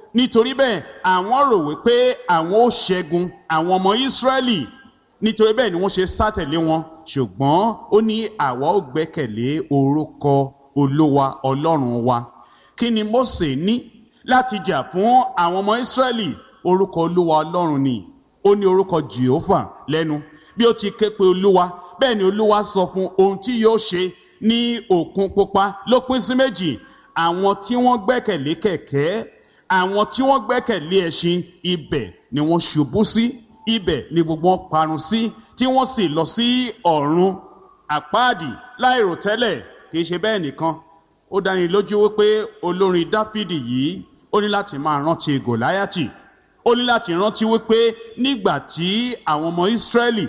nítorí bẹ́ẹ̀ àwọn rò wípé àwọn ó ṣẹ́gun àwọn ọmọ Ísírẹ́lì, nítorí bẹ́ẹ̀ ni wọ́n ṣe sátẹ̀lé wọn. ṣùgbọ́n ó ní àwa ó gbẹ́kẹ̀lé orúkọ Olúwa Ọlọ́run wa. kí ni Mósè ní láti jà fún àwọn ọmọ Ísírẹ́lì? orúkọ Olúwa Ọlọ́run ni. ó ní orúkọ Jèhófà lẹ́nu. bí ó ti ké pe Olúwa, bẹ́ẹ̀ ni Olúwa sọ fún ohun tí yóò ṣe. ní Òkun Pupa ló pín sí méjì. àwọn tí wọ́n gbẹ́kẹ̀lé kẹ̀kẹ́, àwọn tí wọ́n gbẹ́kẹ̀lé ẹṣin, ibẹ̀ ni wọ́n ṣubú sí, ibẹ̀ ni gbogbo wọn parun sí, tí wọ́n sì lọ sí ọ̀run àpáàdì láìròtẹ́lẹ̀. kì í ṣe bẹ́ẹ̀ nìkan, ó dáni lójú wípé olórin Dáfídì yìí ó ní láti máa rántí Gòláyátì. ó ní láti rántí wípé nígbà tí àwọn ọmọ Ísírẹ́lì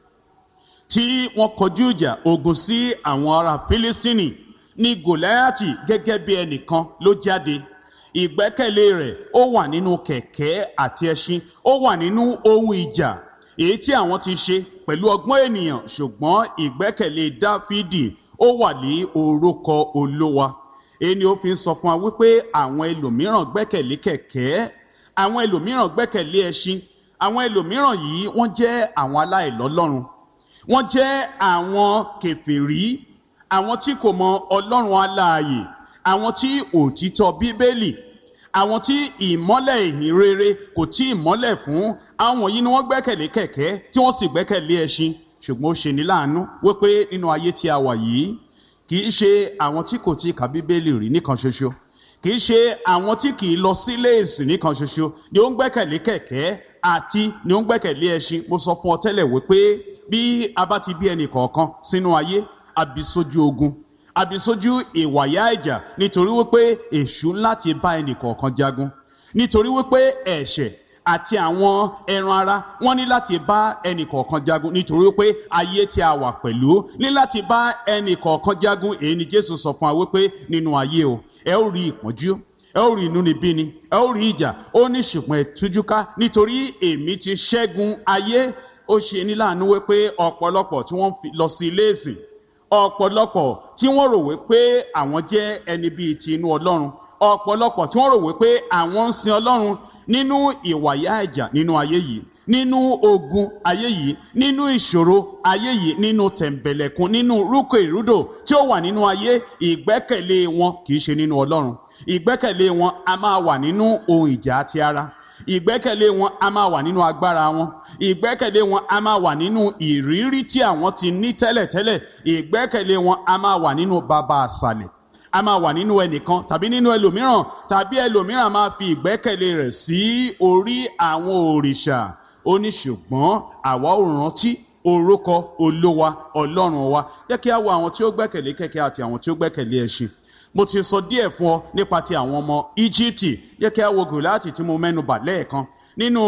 tí wọ́n kọjú ìjà ogun sí àwọn ará Fílístínì, ní Gòláyátì gẹ́gẹ́ bí ẹnìkan ló jáde. ìgbẹ́kẹ̀lé rẹ̀ ó wà nínú kẹ̀kẹ́ àti ẹṣin, ó wà nínú ohun ìjà èyí tí àwọn ti ṣe pẹ̀lú ọgbọ́n ènìyàn. ṣùgbọ́n ìgbẹ́kẹ̀lé Dáfídì ó wà ní orúkọ Olúwa. èyí ni ó fi ń sọ fún wa wípé àwọn ẹlòmíràn gbẹ́kẹ̀lé kẹ̀kẹ́, àwọn ẹlòmíràn gbẹ́kẹ̀lé ẹṣin, àwọn ẹlòmíràn yìí wọ́n jẹ́ àwọn aláìlọ́lọ́run, wọ́n jẹ́ àwọn kèfèrí, àwọn tí kò mọ Ọlọ́run alààyè, àwọn tí òtítọ́ Bíbélì, àwọn tí ìmọ́lẹ̀ ìhìn rere kò tí ì mọ́lẹ̀ fún. àwọn yìí ni wọ́n gbẹ́kẹ̀lé kẹ̀kẹ́ tí wọ́n sì gbẹ́kẹ̀lé ẹṣin. ṣùgbọ́n ó ṣe ní láàánú wípé nínú ayé tí a wà yìí, kì í ṣe àwọn tí kò tí ì ka Bíbélì rí nìkan ṣoṣo, kì í ṣe àwọn tí kì í lọ sílé ìsìn nìkan ṣoṣo ni ó ń gbẹ́kẹ̀lé kẹ̀kẹ́ àti ni ó ń gbẹ́kẹ̀lé ẹṣin. mo sọ fún ọ tẹ́lẹ̀ wípé bí a bá ti bí ẹnì kọ̀ọ̀kan sínú ayé, a bí sójú ogun, a bí sójú ìwàyà ìjà, nítorí wípé èṣù láti bá ẹnì kọ̀ọ̀kan jagun, nítorí wípé ẹ̀ṣẹ̀ àti àwọn ẹran ara wọ́n ní láti bá ẹnì kọ̀ọ̀kan jagun, nítorí wípé ayé tí a wà pẹ̀lú ní láti bá ẹnì kọ̀ọ̀kan jagun. èyí ni Jésù sọ fún wa wípé nínú ayé o, ẹ ó rí ìpọ́njú, ẹ ó rí inúnibíni, ẹ ó rí ìjà. ó ní ṣùgbọ́n ẹ tújúká, nítorí èmi ti ṣẹ́gun ayé. ó ṣe ní láàánú wípé ọ̀pọ̀lọpọ̀ tí wọ́n lọ sí ilé ìsìn, ọ̀pọ̀lọpọ̀ tí wọ́n rò wípé àwọn jẹ́ ẹni bíi ti inú Ọlọ́run, ọ̀pọ̀lọpọ̀ tí wọ́n rò wípé àwọn ń sin Ọlọ́run nínú ìwàyà ìjà nínú ayé yìí, nínú ogun ayé yìí, nínú ìṣòro ayé yìí, nínú tẹ̀m̀bẹ̀lẹ̀kun, nínú rúkọ ìrúdò tí ó wà nínú ayé. ìgbẹ́kẹ̀lé wọn kì í ṣe nínú Ọlọ́run. ìgbẹ́kẹ̀lé wọn a máa wà nínú ohun ìjà ti ara. ìgbẹ́kẹ̀lé wọn a máa wà nínú agbára wọn. ìgbẹ́kẹ̀lé wọn a máa wà nínú ìrírí tí àwọn ti ní tẹ́lẹ̀tẹ́lẹ̀. ìgbẹ́kẹ̀lé wọn a máa wà nínú baba àsàlẹ̀, a máa wà nínú ẹnìkan tàbí nínú ẹlòmíràn, tàbí ẹlòmíràn máa fi ìgbẹ́kẹ̀lé rẹ̀ sí orí àwọn òrìṣà. ó ní ṣùgbọ́n àwa ò rántí orúkọ Olúwa Ọlọ́run wa. jẹ́ kí a wo àwọn tí ó gbẹ́kẹ̀lé kẹ̀kẹ́ àti àwọn tí ó gbẹ́kẹ̀lé ẹṣin. mo ti sọ díẹ̀ fún ọ nípa ti àwọn ọmọ Íjíbítì. jẹ́ kí a wo Gòláyátì tí mo mẹ́nu bà lẹ́ẹ̀kan nínú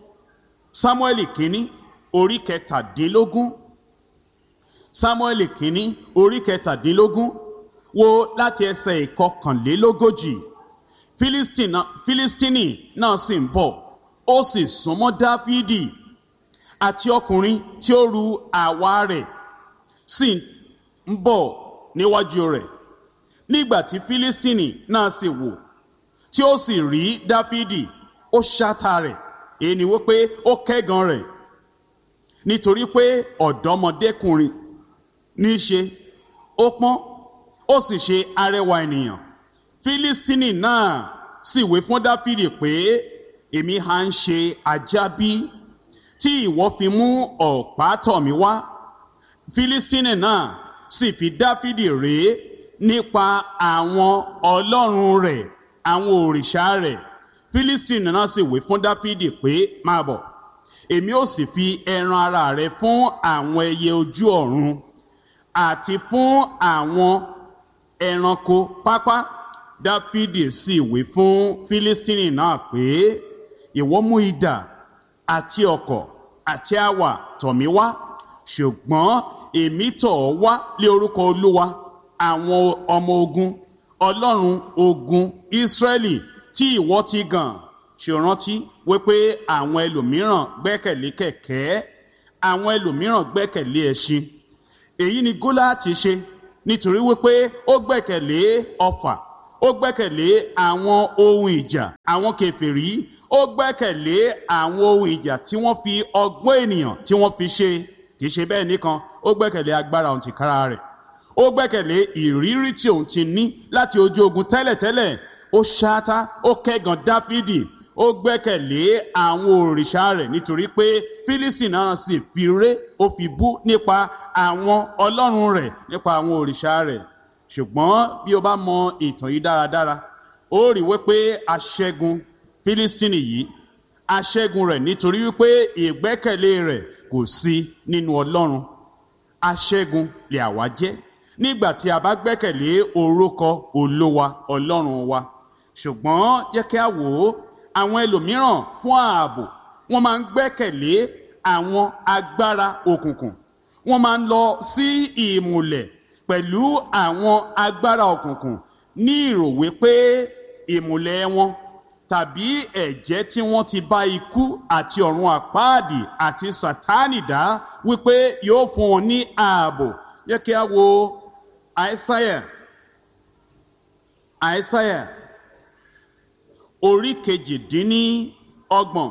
Sámúẹ́lì kínní orí kẹtàdínlógún. Sámúẹ́lì kínní orí kẹtàdínlógún, wo láti ẹsẹ̀ ìkọkànlélógójì. Fílístínì náà sì ń bọ̀, ó sì súnmọ́ Dáfídì, àti ọkùnrin tí ó ru àwa rẹ̀ sì ń bọ̀ níwájú rẹ̀. nígbà tí Fílístínì náà sì wò, tí ó sì rí Dáfídì, ó ṣátá rẹ̀, èyí ni wípé ó kẹ́gàn rẹ̀, nítorí pé ọ̀dọ́mọdékùnrin ní í ṣe, ó pọ́n, ó sì ṣe arẹwà ènìyàn. Fílístínì náà sì wí fún Dáfídì pé, èmi ha ń ṣe ajá bí, tí ìwọ fi mú ọ̀pá tọ̀ mí wá? Fílístínì náà sì fi Dáfídì ré nípa àwọn ọlọ́run rẹ̀, àwọn òrìṣà rẹ̀. Fílístínì náà sì wí fún Dáfídì pé, máa bọ̀, èmi ó sì fi ẹran ara rẹ fún àwọn ẹyẹ ojú ọ̀run àti fún àwọn ẹranko pápá. Dáfídì sì wí fún Fílístínì náà pé, ìwọ mú idà àti ọ̀kọ̀ àti awà tọ̀ mí wá, ṣùgbọ́n èmi tọ̀ ọ́ wá lé orúkọ Olúwa àwọn ọmọ ogun, Ọlọ́run ogun Ísírẹ́lì tí ìwọ ti gàn. ṣe rántí wípé àwọn ẹlòmíràn gbẹ́kẹ̀lé kẹ̀kẹ́, àwọn ẹlòmíràn gbẹ́kẹ̀lé ẹṣin. èyí ni Gòláyátì ṣe, nítorí wípé ó gbẹ́kẹ̀lé ọfà, ó gbẹ́kẹ̀lé àwọn ohun ìjà àwọn kèfèrí, ó gbẹ́kẹ̀lé àwọn ohun ìjà tí wọ́n fi ọgbọ́n ènìyàn tí wọ́n fi ṣe. Kì í ṣe bẹ́ẹ̀ nìkan, ó gbẹ́kẹ̀lé agbára òun tìkára rẹ̀, ó gbẹ́kẹ̀lé ìrírí tí òun ti ní láti ojú ogun tẹ́lẹ̀tẹ́lẹ̀. Ó ṣáátá, ó kẹ́gàn Dáfídì, ó gbẹ́kẹ̀lé àwọn òrìṣà rẹ̀ nítorí pé Fílístì náà sì fi ré, ó fi bú nípa àwọn ọlọ́run rẹ̀, nípa àwọn òrìṣà rẹ̀. Ṣùgbọ́n bí o bá mọ ìtàn yìí dáradára, ó rí wípé aṣẹ́gun Fílístínì yìí, aṣẹ́gun rẹ̀ nítorí wípé ìgbẹ́kẹ̀lé rẹ̀ kò sí nínú Ọlọ́run. Aṣẹ́gun lè àwa jẹ́ nígbà tí a bá gbẹ́kẹ̀lé orúkọ Olúwa Ọlọ́run wa. Ṣùgbọ́n jẹ́ kí a wò ó, àwọn ẹlòmíràn fún ààbò wọ́n máa ń gbẹ́kẹ̀lé àwọn agbára òkùnkùn, wọ́n máa ń lọ sí ìmùlẹ̀ pẹ̀lú àwọn agbára òkùnkùn ní ìrò wípé ìmùlẹ̀ wọn tàbí ẹ̀jẹ́ tí wọ́n ti bá ikú àti ọ̀run àpáàdì àti Sátánì dá wípé yóò fún wọn ní ààbò. Yẹ kí a wo Àìsáyà orí 28.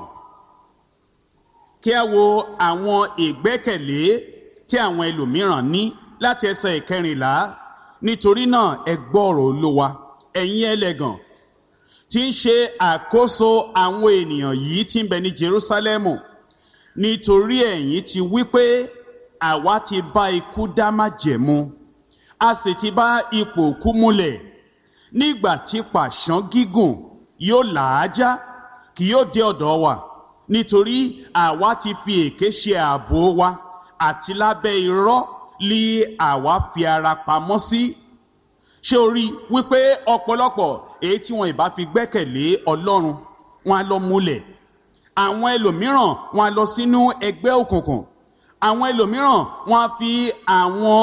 Kí a wo àwọn ìgbẹ́kẹ̀lé tí àwọn ẹlòmíràn ní láti ẹsẹ̀ 14. Nítorí náà ẹ gbọ́ ọ̀rọ̀ Olúwa, ẹ̀yin ẹlẹ́gàn tí ń ṣe àkóso àwọn ènìyàn yìí tí ń bẹ ní Jerúsálẹ́mù, nítorí ẹ̀yin ti wí pé àwa ti bá ikú dá májẹ̀mú, a sì ti bá ipò òkú múlẹ̀. Nígbà tí pàṣán gígùn yóò làájá, kì yóò dé ọ̀dọ̀ wa, nítorí àwa ti fi èké ṣe ààbò wa, àti lábẹ́ irọ́ lí àwa fi ara pamọ́ sí. Ṣé o rí wípé ọ̀pọ̀lọpọ̀ èyí tí wọn ìbá fi gbẹ́kẹ̀lé Ọlọ́run, wọn á lọ múlẹ̀. Àwọn ẹlòmíràn wọn á lọ sínú ẹgbẹ́ òkùnkùn. Àwọn ẹlòmíràn wọn á fi àwọn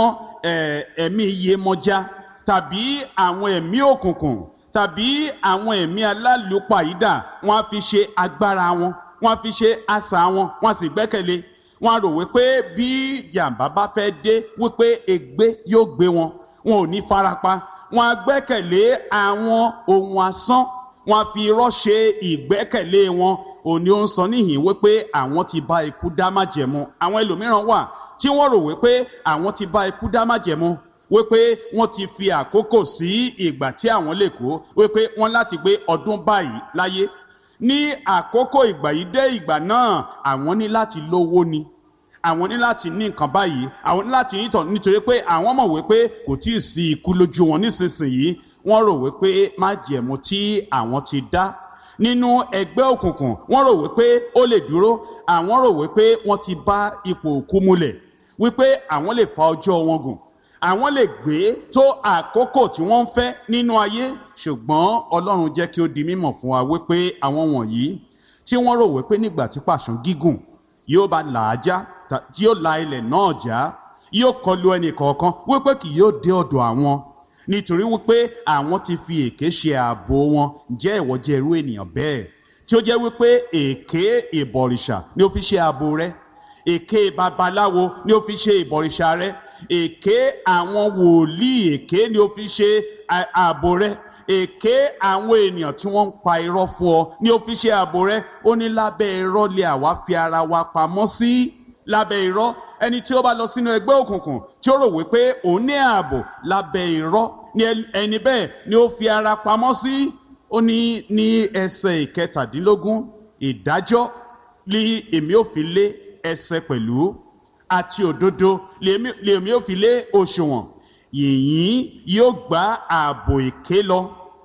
ẹ̀mí iyèmọ̀já tàbí àwọn ẹ̀mí òkùnkùn tàbí àwọn ẹ̀mí alálùpàídà wọn á fi ṣe agbára wọn, wọn á fi ṣe asà wọn, wọn á sì gbẹ́kẹ̀lé. Wọn á rò wípé bí jàǹbá bá fẹ́ dé wípé ègbé yóò gbé wọn, wọn ò ní farapa. Wọn á gbẹ́kẹ̀lé àwọn ohun asán, wọn á fi irọ́ ṣe ìgbẹ́kẹ̀lé wọn. Òní ó ń sọ níhìn wípé àwọn ti bá ikú dá májẹ̀mú. Àwọn ẹlòmíràn wà tí wọ́n rò wípé àwọn ti bá ikú dá májẹ̀mú, wípé wọ́n ti fi àkókò sí ìgbà tí àwọn lè kó, wípé wọ́n láti gbé ọdún báyìí láyé. Ní àkókò ìgbà yìí dé ìgbà náà, àwọn ní láti lówó ni, àwọn ní láti ní nǹkan báyìí, àwọn ní láti ní ìtàn, nítorí pé àwọn mọ̀ wípé kò tí ì sí ikú lójú wọn nísinsìnyí. Wọ́n rò wípé májẹ̀mú tí àwọn ti dá nínú ẹgbẹ́ òkùnkùn, wọ́n rò wípé ó lè dúró. Àwọn rò wípé wọ́n ti bá ipò òkú múlẹ̀, wípé àwọn lè fa ọjọ́ wọn gùn, àwọn lè gbé tó àkókò tí wọ́n ń fẹ́ nínú ayé. Ṣùgbọ́n Ọlọ́run jẹ́ kí ó di mímọ̀ fún wa wípé àwọn wọ̀nyí tí wọ́n rò wípé nígbà tí pàṣán gígùn yóò bá làájá, tí yóò la ilẹ̀ náà já, yóò kọlu ẹnì kọ̀ọ̀kan, wípé kì yóò dé ọ̀dọ̀ àwọn, nítorí wípé àwọn ti fi èké ṣe ààbò wọn. Ǹjẹ́ ìwọ jẹ́ irú ènìyàn bẹ́ẹ̀ tí ó jẹ́ wípé èké ìbọ̀rìṣà ni ó fi ṣe ààbò rẹ, èké babaláwo ni ó fi ṣe ìbọ̀rìṣà rẹ, èké àwọn wòlíì èké ni ó fi ṣe ààbò rẹ, èké àwọn ènìyàn tí wọ́n ń pa irọ́ fún ọ ni ó fi ṣe ààbò rẹ? Ó ní lábẹ́ irọ́ lè àwa fi ara wa pamọ́ sí. Lábẹ́ irọ́, ẹni tí ó bá lọ sínú ẹgbẹ́ òkùnkùn tí ó rò wípé òun ní ààbò, lábẹ́ irọ́ ni ẹni bẹ́ẹ̀ ni ó fi ara pamọ́ sí. Ó ní ẹsẹ̀ 17, ìdájọ́ ni èmi ò fi lé ẹsẹ̀ pẹ̀lú, àti òdodo lèmi ò fi lé òṣùwọ̀n. Yìnyín yóò gbá ààbò èké lọ,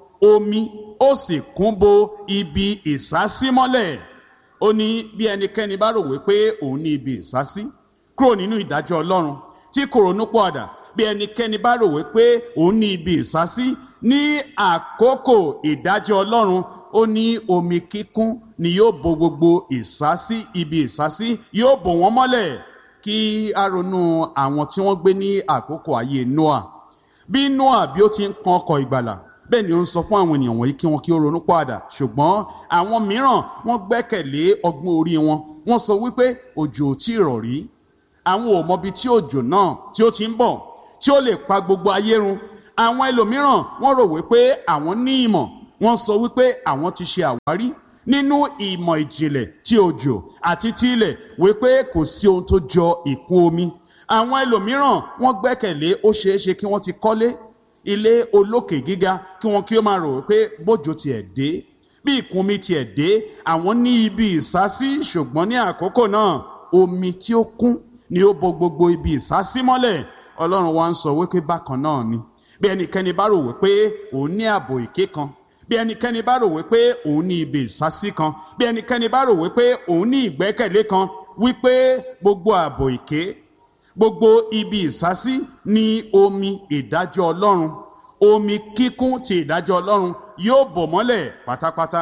omi ó sì kún bo ibi ìsásí mọ́lẹ̀. Ó ní bí ẹnikẹ́ni bá rò wípé òun ní ibi ìsásí kúrò nínú ìdájọ́ Ọlọ́run tí kò ronú pọ̀àdà, bí ẹnikẹ́ni bá rò wípé òun ní ibi ìsásí ní àkókò ìdájọ́ Ọlọ́run, ó ní omi kíkún ni yóò bo gbogbo ìsásí, ibi ìsásí yóò bò wọ́n mọ́lẹ̀. Kí a ronú àwọn tí wọ́n gbé ní àkókò ayé Noah. Bí Noah bí ó ti ń kan ọkọ̀ ìgbàlà, bẹ́ẹ̀ ni ó ń sọ fún àwọn ènìyàn wọ̀nyí kí ó ronú pọ̀àdà. Ṣùgbọ́n àwọn mìíràn wọ́n gbẹ́kẹ̀lé ọgbọ́n orí wọn. Wọ́n sọ wípé òjò ò tí ì rọ̀ rí, àwọn ò mọbi tí òjò náà tí ó ti ń bọ̀ tí ó lè pa gbogbo ayé run. àwọn ẹlòmíràn wọ́n rò wípé àwọn ní ìmọ̀, wọ́n sọ wípé àwọn ti ṣe àwárí nínú ìmọ̀ ìjìnlẹ̀ tí òjò àti tí ilẹ̀ wípé kò sí ohun tó jọ ìkún omi. àwọn ẹlòmíràn wọ́n gbẹ́kẹ̀lé ó ṣeéṣe kí wọ́n ti kọ́lé ilé olókè gíga kí wọ́n kí ó máa rò wípé bójò tiẹ̀ dé, bí ìkún omi tiẹ̀ dé, àwọn ní ibi ìsásí, ṣùgbọ́n ní àkókò náà omi tí ó kún ni ó bo gbogbo ibi ìsásí mọ́lẹ̀. Ọlọ́run wa ń sọ wípé bákan náà ni bí ẹnikẹ́ni bá rò wípé òun ní ààbò ìké kan, bí ẹnikẹ́ni bá rò wípé òun ní ibi ìsásí kan, bí ẹnikẹ́ni bá rò wípé òun ní ìgbẹ́kẹ̀lé kan, wípé gbogbo ààbò ìké, gbogbo ibi ìsásí ni omi ìdájọ́ Ọlọ́run, omi kíkún ti ìdájọ́ Ọlọ́run yóò bò mọ́lẹ̀ pátápátá.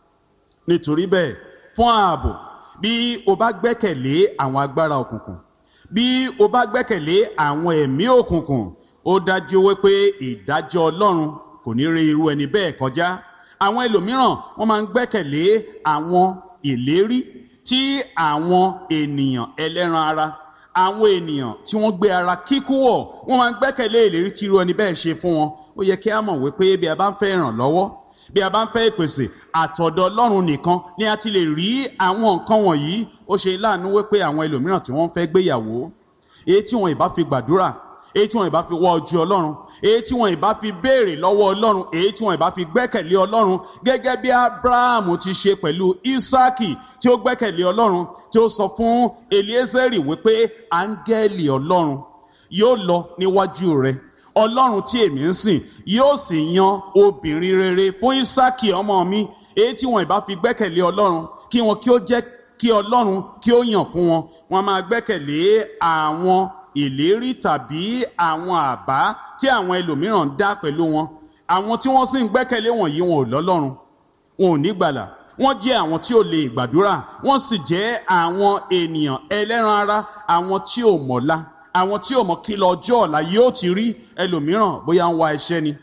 Nítorí bẹ́ẹ̀, fún ààbò, bí o bá gbẹ́kẹ̀lé àwọn agbára òkùnkùn, bí o bá gbẹ́kẹ̀lé àwọn ẹ̀mí òkùnkùn, ó dájú wípé ìdájọ́ Ọlọ́run kò ní rí irú ẹni bẹ́ẹ̀ kọjá. àwọn ẹlòmíràn wọ́n máa ń gbẹ́kẹ̀lé àwọn ìlérí tí àwọn ènìyàn ẹlẹ́ran ara, àwọn ènìyàn tí wọ́n gbé ara kíkú wọ̀, wọ́n máa ń gbẹ́kẹ̀lé ìlérí tí irú ẹni bẹ́ẹ̀ ṣe fún wọn. ó yẹ kí a mọ̀ wípé bí a bá ń fẹ́ ìrànlọ́wọ́, bí a bá ń fẹ́ ìpèsè àtọ̀dọ̀ Ọlọ́run nìkan ni a ti lè rí àwọn nǹkan wọ̀nyí. ó ṣe láàánú wípé àwọn ẹlòmíràn tí wọ́n fẹ́ gbéyàwó, èyí tí wọn ìbá fi gbàdúrà, èyí tí wọn ìbá fi wá ojú Ọlọ́run, èyí tí wọn ìbá fi béèrè lọ́wọ́ Ọlọ́run, èyí tí wọn ìbá fi gbẹ́kẹ̀lé Ọlọ́run, gẹ́gẹ́ bí Ábúráhámù ti ṣe pẹ̀lú Ísáàkì tí ó gbẹ́kẹ̀lé Ọlọ́run, tí ó sọ fún Eliésẹ́rì wípé áńgẹ́lì Ọlọ́run yóò lọ níwájú rẹ̀, Ọlọ́run tí èmi ń sìn yóò sì yan obìnrin rere fún Ísáàkì ọmọ mi. èyí tí wọn ìbá fi gbẹ́kẹ̀lé Ọlọ́run, kí wọn kí ó jẹ́ kí Ọlọ́run kí ó yàn fún wọn, wọn máa gbẹ́kẹ̀lé àwọn ìlérí tàbí àwọn àbá tí àwọn ẹlòmíràn dá pẹ̀lú wọn. àwọn tí wọ́n sì ń gbẹ́kẹ̀lé wọ̀nyí wọn ò lọ́lọ́run, wọn ò ní gbàlà, wọ́n jẹ́ àwọn tí ò lè gbàdúrà, wọ́n sì jẹ́ àwọn ènìyàn ẹlẹ́ran ara, àwọn tí ò mọ̀la, àwọn tí ò mọ̀ kí lọ́jọ́ ọ̀la yóò ti rí. ẹlòmíràn bóyá ń wá iṣẹ́ ni,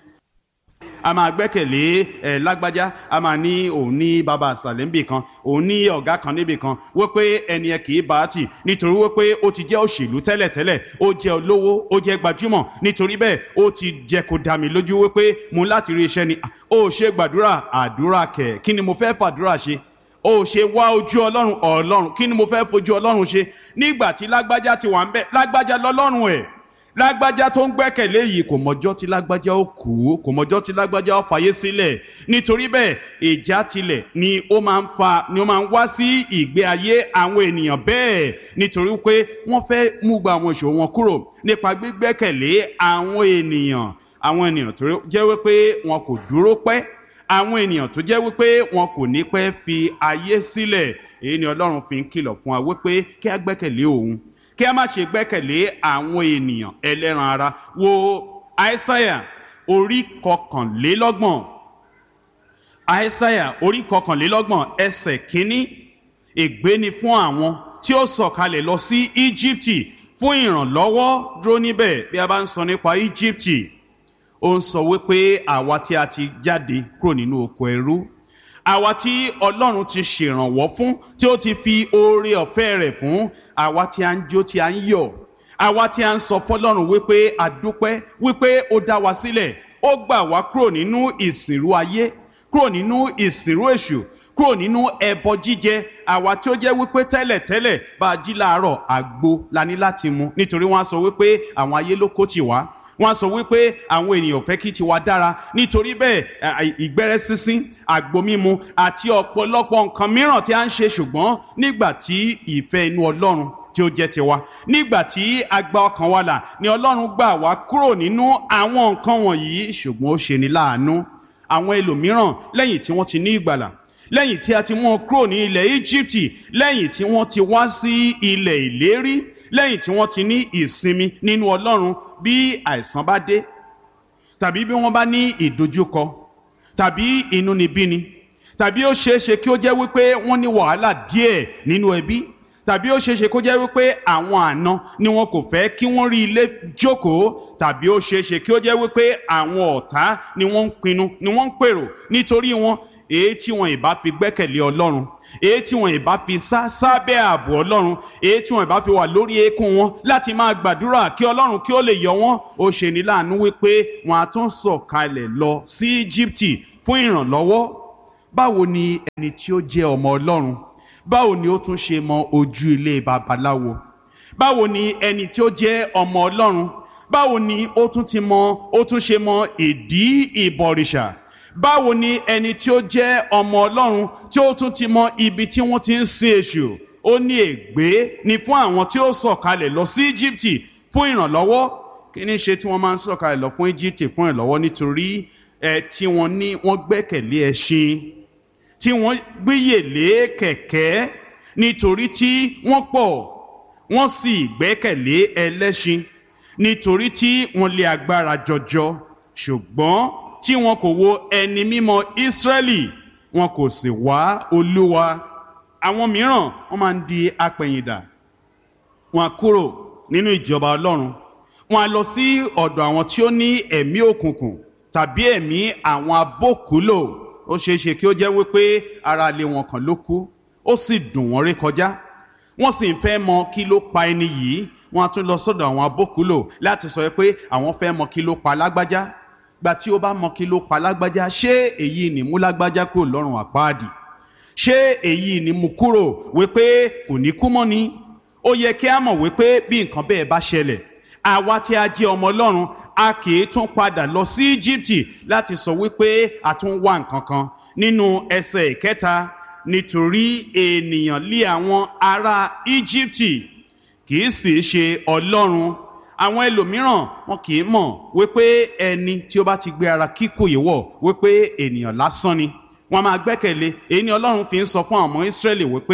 a máa gbẹ́kẹ̀lé lágbájá, a máa ní òun ní bàbá àṣàlẹ̀ níbì kan, òun ní ọ̀gá kan níbì kan, wípé ẹni ẹ kì í bá tì nítorí wípé ó ti jẹ́ òṣèlú tẹ́lẹ̀tẹ́lẹ̀, ó jẹ́ olówó, ó jẹ́ gbajúmọ̀, nítorí bẹ́ẹ̀ ó ti jẹ́ kó dá mi lójú wípé mo láti rí iṣẹ́ ni. ó ṣe gbàdúrà, àdúrà kẹ̀, kí ni mo fẹ́ fàdúrà ṣe? ó ṣe wá ojú Ọlọ́run, Ọlọ́run kí ni mo fẹ́ fojú Ọlọ́run ṣe? nígbà tí lágbájá ti wà ń bẹ̀, lágbájá lọ́lọ́run ẹ̀, lágbájá tó ń gbẹ́kẹ̀lé yìí kò mọjọ́ tí lágbájá ó kú, kò mọjọ́ tí lágbájá ó fàyè sílẹ̀. nítorí bẹ́ẹ̀ ìjà tilẹ̀ ni ó máa ń wá sí ìgbé ayé àwọn ènìyàn bẹ́ẹ̀, nítorí pé wọ́n fẹ́ mú gba àwọn ìṣòro wọn kúrò nípa gbígbẹ́kẹ̀lé àwọn ènìyàn tó jẹ́ wípé wọn kò dúró pẹ́, àwọn ènìyàn tó jẹ́ wípé wọn kò ní pẹ́ fi ayé sílẹ̀. èyí ni Ọlọ́run fi ń kìlọ̀ fún wa wípé kí a gbẹ́kẹ̀lé òun, kí a má ṣe gbẹ́kẹ̀lé àwọn ènìyàn ẹlẹ́ran ara. wo Aísáyà orí kọkànlélọ́gbọ̀n, Aísáyà orí kọkànlélọ́gbọ̀n ẹsẹ̀ kínní. ègbé ni fún àwọn tí ó sọ̀kalẹ̀ lọ sí Íjíbítì fún ìrànlọ́wọ́. dúró níbẹ̀, bí a bá ń sọ nípa Íjíbítì, ó ń sọ wípé àwa tí a ti jáde kúrò nínú oko ẹrú, àwa tí Ọlọ́run ti ṣèrànwọ́ fún, tí ó ti fi oore ọ̀fẹ́ rẹ̀ fún, àwa tí a ń jó, tí a ń yọ̀, àwa tí a ń sọ fọ́lọ́run wípé a dúpẹ́ wípé ó dá wa sílẹ̀, ó gbà wá kúrò nínú ìsìnrú ayé, kúrò nínú ìsìnrú èṣù, kúrò nínú ẹbọ jíjẹ. àwa tí ó jẹ́ wípé tẹ́lẹ̀tẹ́lẹ̀ bá a jí láàárọ̀ àgbo la ní láti mu, nítorí wọ́n á sọ wípé àwọn ayé ló kó tì wá, wọ́n sọ wípé àwọn ènìyàn fẹ́ kí tiwa dára, nítorí bẹ́ẹ̀ ìgbẹ́rẹ́ sínsín, àgbo mímu àti ọ̀pọ̀lọpọ̀ nǹkan mìíràn tí a ń ṣe. ṣùgbọ́n nígbà tí ìfẹ́ inú Ọlọ́run tí ó jẹ́ tiwa, nígbà tí a gba ọkàn wa là, ni Ọlọ́run gbà wá kúrò nínú àwọn nǹkan wọ̀nyí. ṣùgbọ́n ó ṣe ni láàánú, àwọn ẹlòmíràn lẹ́yìn tí wọ́n ti ní ìgbàlà, lẹ́yìn tí a ti mú wọn kúrò ní ilẹ̀ Íjíbítì, lẹ́yìn tí wọ́n ti wá sí ilẹ̀ ìlérí, lẹ́yìn tí wọ́n ti ní ìsinmi nínú Ọlọ́run, bí àìsàn bá dé, tàbí bí wọ́n bá ní ìdojúkọ, tàbí inúnibíni, tàbí ó ṣeéṣe kí ó jẹ́ wípé wọ́n ní wàhálà díẹ̀ nínú ẹbí, tàbí ó ṣeéṣe kó jẹ́ wípé àwọn àna ni wọn kò fẹ́ kí wọ́n rí ilé jókòó, tàbí ó ṣeéṣe kí ó jẹ́ wípé àwọn ọ̀tá ni wọ́n ń pinnu, ni wọ́n ń pèrò nítorí wọn. èyí tí wọn ìbá fi gbẹ́kẹ̀lé Ọlọ́run, èyí tí wọn ìbá fi sá sábẹ́ ààbò ọlọ́run, èyí tí wọn ìbá fi wà lórí eékún wọn láti máa gbàdúrà kí ọlọ́run kí ó lè yọ wọ́n. Ó ṣe ní láàánú wípé wọn á tún sọ̀kalẹ̀ lọ sí Íjíbítì fún ìrànlọ́wọ́. Báwo ni ẹni tí ó jẹ́ ọmọ ọlọ́run, báwo ni ó tún ṣe mọ ojú ilé babaláwo? Báwo ni ẹni tí ó jẹ́ ọmọ ọlọ́run, báwo ni ó tún ṣe mọ ìdí ìbọ̀rìṣà? Báwo ni ẹni tí ó jẹ́ ọmọ ọlọ́run tí ó tún ti mọ ibi tí wọ́n ti ń sin èṣù? Ó ní ègbé ni fún àwọn tí ó sọ̀kalẹ̀ lọ sí Íjíbítì fún ìrànlọ́wọ́. Kí ni ṣe tí wọ́n máa ń sọ̀kalẹ̀ lọ fún Íjíbítì fún ìrànlọ́wọ́? Nítorí tí wọ́n gbẹ́kẹ̀lé ẹṣin, tí wọ́n gbéyèlé kẹ̀kẹ́, nítorí tí wọ́n pọ̀, wọ́n sì gbẹ́kẹ̀lé ẹlẹ́ṣin, nítorí tí wọ́n lé agbára jọjọ. Ṣùgbọ́n tí wọn kò wo ẹni mímọ́ Ísírẹ́lì, wọn kò sì wá Olúwa. Àwọn mìíràn wọ́n máa ń di apẹ̀yìndà, wọn á kúrò nínú ìjọba Ọlọ́run, wọn á lọ sí ọ̀dọ̀ àwọn tí ó ní ẹ̀mí òkùnkùn tàbí ẹ̀mí àwọn abókùúlò. Ó ṣeé ṣe kí ó jẹ́ wípé ara ilé wọn kan ló kú, ó sì dùn wọ́n rékọjá, wọ́n sì ń fẹ́ mọ kí ló pa ẹni yìí. Wọ́n á tún lọ sọ́dọ̀ àwọn abókùúlò láti sọ pé àwọn fẹ́ mọ kí ló pa lágbájá. Gbà tí ó bá mọ kí ló pa lágbájá, ṣé èyí ni mú lágbájá kúrò lọ́rùn àpáàdì? Ṣé èyí ni mú kúrò wípé kò ní kú mọ́ ni? Ó yẹ kí a mọ̀ wípé bí nǹkan bẹ́ẹ̀ bá ṣẹlẹ̀, àwa tí a jẹ́ ọmọ Ọlọ́run, a kì í tún padà lọ sí Íjíbítì láti sọ wípé a tún wá nǹkan kan. Nínú ẹsẹ̀ ìkẹta, nítorí ènìyàn lé àwọn ará Íjíbítì, kì í sì ṣe Ọlọ́run. Àwọn ẹlòmíràn wọn kì í mọ̀ wípé ẹni tí ó bá ti gbé ara kíkù yìí wọ̀ wípé ènìyàn lásán ni. Wọ́n máa gbẹ́kẹ̀lé. Èyí ni Ọlọ́run fi ń sọ fún àwọn ọmọ Ísírẹ́lì wípé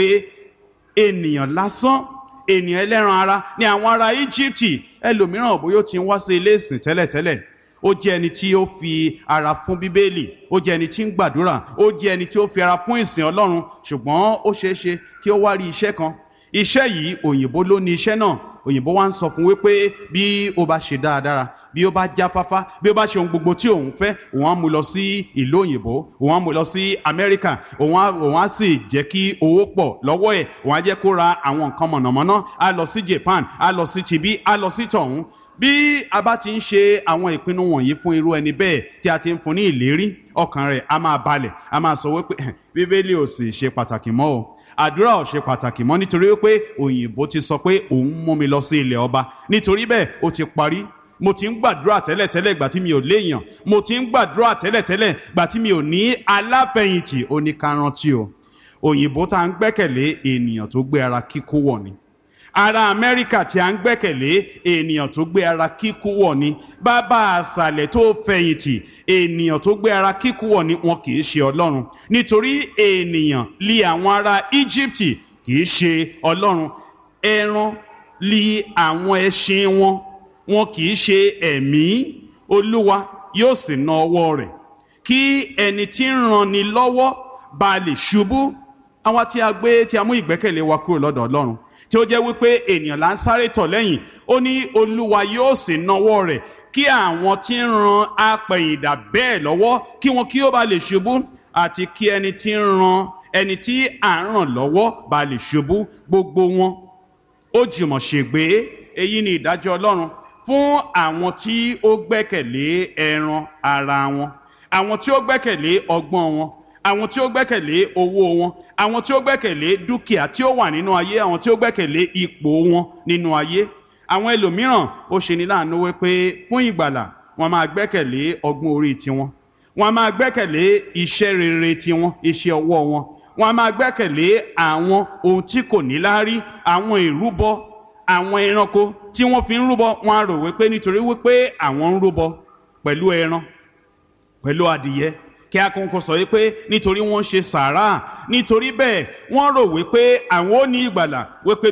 ènìyàn lásán, ènìyàn ẹlẹ́ran ara ni àwọn ará Íjíbítì. Ẹlòmíràn bóyá ó ti ń wá sí ilé ìsìn tẹ́lẹ̀tẹ́lẹ̀, ó jẹ́ ẹni tí ó fi ara fún Bíbélì, ó jẹ́ ẹni tí ń gbàdúrà, ó jẹ́ ẹni tí ó fi ara fún ìsìn Ọlọ́run. Ṣùgbọ́n ó ṣeé ṣe kí ó wá rí iṣẹ́ kan. Iṣẹ́ yìí òyìnbó ló ní iṣẹ́ náà. Òyìnbó wá ń sọ fún wípé bí ó bá ṣe dáadáa, bí ó bá jáfáfá, bí ó bá ṣe ohun gbogbo tí òun fẹ́, òun á mú lọ sí ìlú òyìnbó, òun á mú lọ sí Amẹ́ríkà, òun á sì jẹ́ kí owó pọ̀ lọ́wọ́ ẹ̀, òun á jẹ́ kó ra àwọn nǹkan mọ̀nàmọ́ná, á lọ sí Japan, á lọ sí tibí, á lọ sí tọ̀hún. Bí a bá ti ń ṣe àwọn ìpinnu wọ̀nyí fún irú ẹni bẹ́ẹ̀ tí a ti ń fún ní ìlérí, ọkàn rẹ̀ á máa balẹ̀, á máa sọ wípé Bíbélì ò sì ṣe pàtàkì mọ́ o, àdúrà ò ṣe pàtàkì mọ́, nítorí wípé òyìnbó ti sọ pé òun mú mi lọ sí ilẹ̀ ọba, nítorí bẹ́ẹ̀ ó ti parí. Mo ti ń gbàdúrà tẹ́lẹ̀tẹ́lẹ̀ ìgbà tí mi ò léèyàn, mo ti ń gbàdúrà tẹ́lẹ̀tẹ́lẹ̀ ìgbà tí mi ò ní aláfẹ̀yìntì. Ó ní ká rántí o, òyìnbó tá à ń gbẹ́kẹ̀lé ènìyàn tó gbé ara kíkú wọ̀ ni. Ará Amẹ́ríkà tí a ń gbẹ́kẹ̀lé ènìyàn tó gbé ara kíkú wọ̀ ni. Bàbá àṣàlẹ̀ tó fẹ̀yìntì ènìyàn tó gbé ara kíkú wọ̀ ni. Wọn kì í ṣe Ọlọ́run, nítorí ènìyàn lé àwọn ará Íjíbítì, kì í ṣe Ọlọ́run. Ẹran lé àwọn ẹṣin wọn, wọn kì í ṣe ẹ̀mí. Olúwa yóò sì na ọwọ́ rẹ̀ kí ẹni tí ń ran ni lọ́wọ́ bá lè ṣubú. Àwa tí a mú ìgbẹ́kẹ̀lé wa kúrò lọ́dọ̀ Ọlọ́run, tí ó jẹ́ wípé ènìyàn là ń sáré tọ̀ lẹ́yìn, ó ní Olúwa yóò sì nawọ́ rẹ̀ kí àwọn tí ń ran apẹ̀yìndà bẹ́ẹ̀ lọ́wọ́ kí wọn kí ó bá lè ṣubú, àti kí ẹni tí ń ran ẹni tí à ń ràn lọ́wọ́ bá lè ṣubú. Gbogbo wọn ó jùmọ̀ ṣègbé. Èyí ni ìdájọ́ Ọlọ́run fún àwọn tí ó gbẹ́kẹ̀lé ẹran ara wọn, àwọn tí ó gbẹ́kẹ̀lé ọgbọ́n wọn, àwọn tí ó gbẹ́kẹ̀lé owó wọn, àwọn tí ó gbẹ́kẹ̀lé dúkìá tí ó wà nínú ayé, àwọn tí ó gbẹ́kẹ̀lé ipò wọn nínú ayé. Àwọn ẹlòmíràn ó ṣe ní láàánú wípé fún ìgbàlà wọn máa gbẹ́kẹ̀lé ọgbọ́n orí tiwọn, wọn máa gbẹ́kẹ̀lé iṣẹ́ rere tiwọn, iṣẹ́ ọwọ́ wọn, wọn máa gbẹ́kẹ̀lé àwọn ohun tí kò ní láárí, àwọn ìrúbọ, àwọn ẹranko tí wọ́n fi ń rúbọ. Wọn á rò wípé nítorí wípé àwọn ń rúbọ pẹ̀lú ẹran, pẹ̀lú adìyẹ, kí a kọ́kọ́ sọ wípé nítorí wọ́n ṣe sàárà, nítorí bẹ́ẹ̀ wọ́n rò wípé àwọn ò ní ìgbàlà, wípé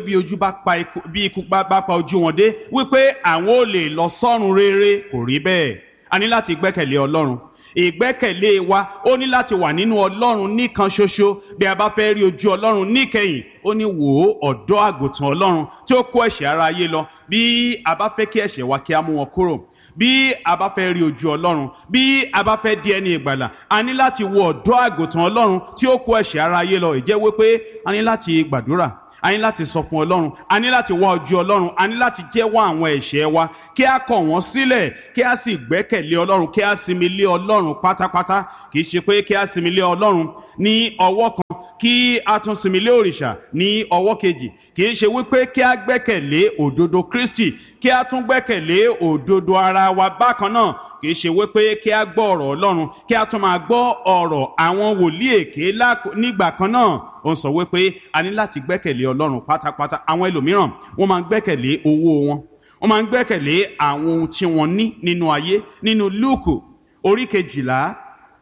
bí ikú bá pa ojú wọn dé, wípé àwọn ò lè lọ sọ́run rere. Kò rí bẹ́ẹ̀. A ní láti gbẹ́kẹ̀lé Ọlọ́run. Ìgbẹ́kẹ̀lé wa ó ní láti wà nínú Ọlọ́run nìkan ṣoṣo. Bí a bá fẹ́ rí ojú Ọlọ́run níkẹyìn, ó ní wò ó ọ̀dọ́ àgùntàn Ọlọ́run tí ó kó ẹ̀ṣẹ̀ ara ayé lọ. Bí a bá fẹ́ kí ẹ̀ṣẹ̀ wa kí a mú wọn kúrò, bí a bá fẹ́ rí ojú ọlọ́run, bí a bá fẹ́ di ẹni ìgbàlà, a ní láti wo ọ̀dọ́ àgùntàn ọlọ́run tí ó kó ẹ̀ṣẹ̀ ara ayé lọ. Ìjẹ́ wípé a ní láti gbàdúrà, a ní láti sọ fún ọlọ́run, a ní láti wá ojú ọlọ́run, a ní láti jẹ́wọ́ àwọn ẹ̀ṣẹ̀ wa, kí a kọ̀ wọ́n sílẹ̀, kí a sì gbẹ́kẹ̀lé ọlọ́run, kí a sinmi lé ọlọ́run pátápátá. Kì í ṣe pé kí a sinmi lé ọlọ́run ní ọwọ́ kan, kí a tún sinmi lé òrìṣà ní ọwọ́ kejì. Kì í ṣe wípé kí a gbẹ́kẹ̀lé òdodo Kristi, kí a tún gbẹ́kẹ̀lé òdodo ara wa bákan náà. Kì í ṣe wípé kí a gbọ́ ọ̀rọ̀ ọlọ́run, kí a tún máa gbọ́ ọ̀rọ̀ àwọn wòlíì èké nígbà kan náà. Ó ń sọ wípé a ní láti gbẹ́kẹ̀lé ọlọ́run pátápátá. Àwọn ẹlòmíràn wọ́n máa ń gbẹ́kẹ̀lé owó wọn, wọ́n máa ń gbẹ́kẹ̀lé àwọn ohun tí wọ́n ní nínú ayé. Nínú Lúùkù orí kejìlá,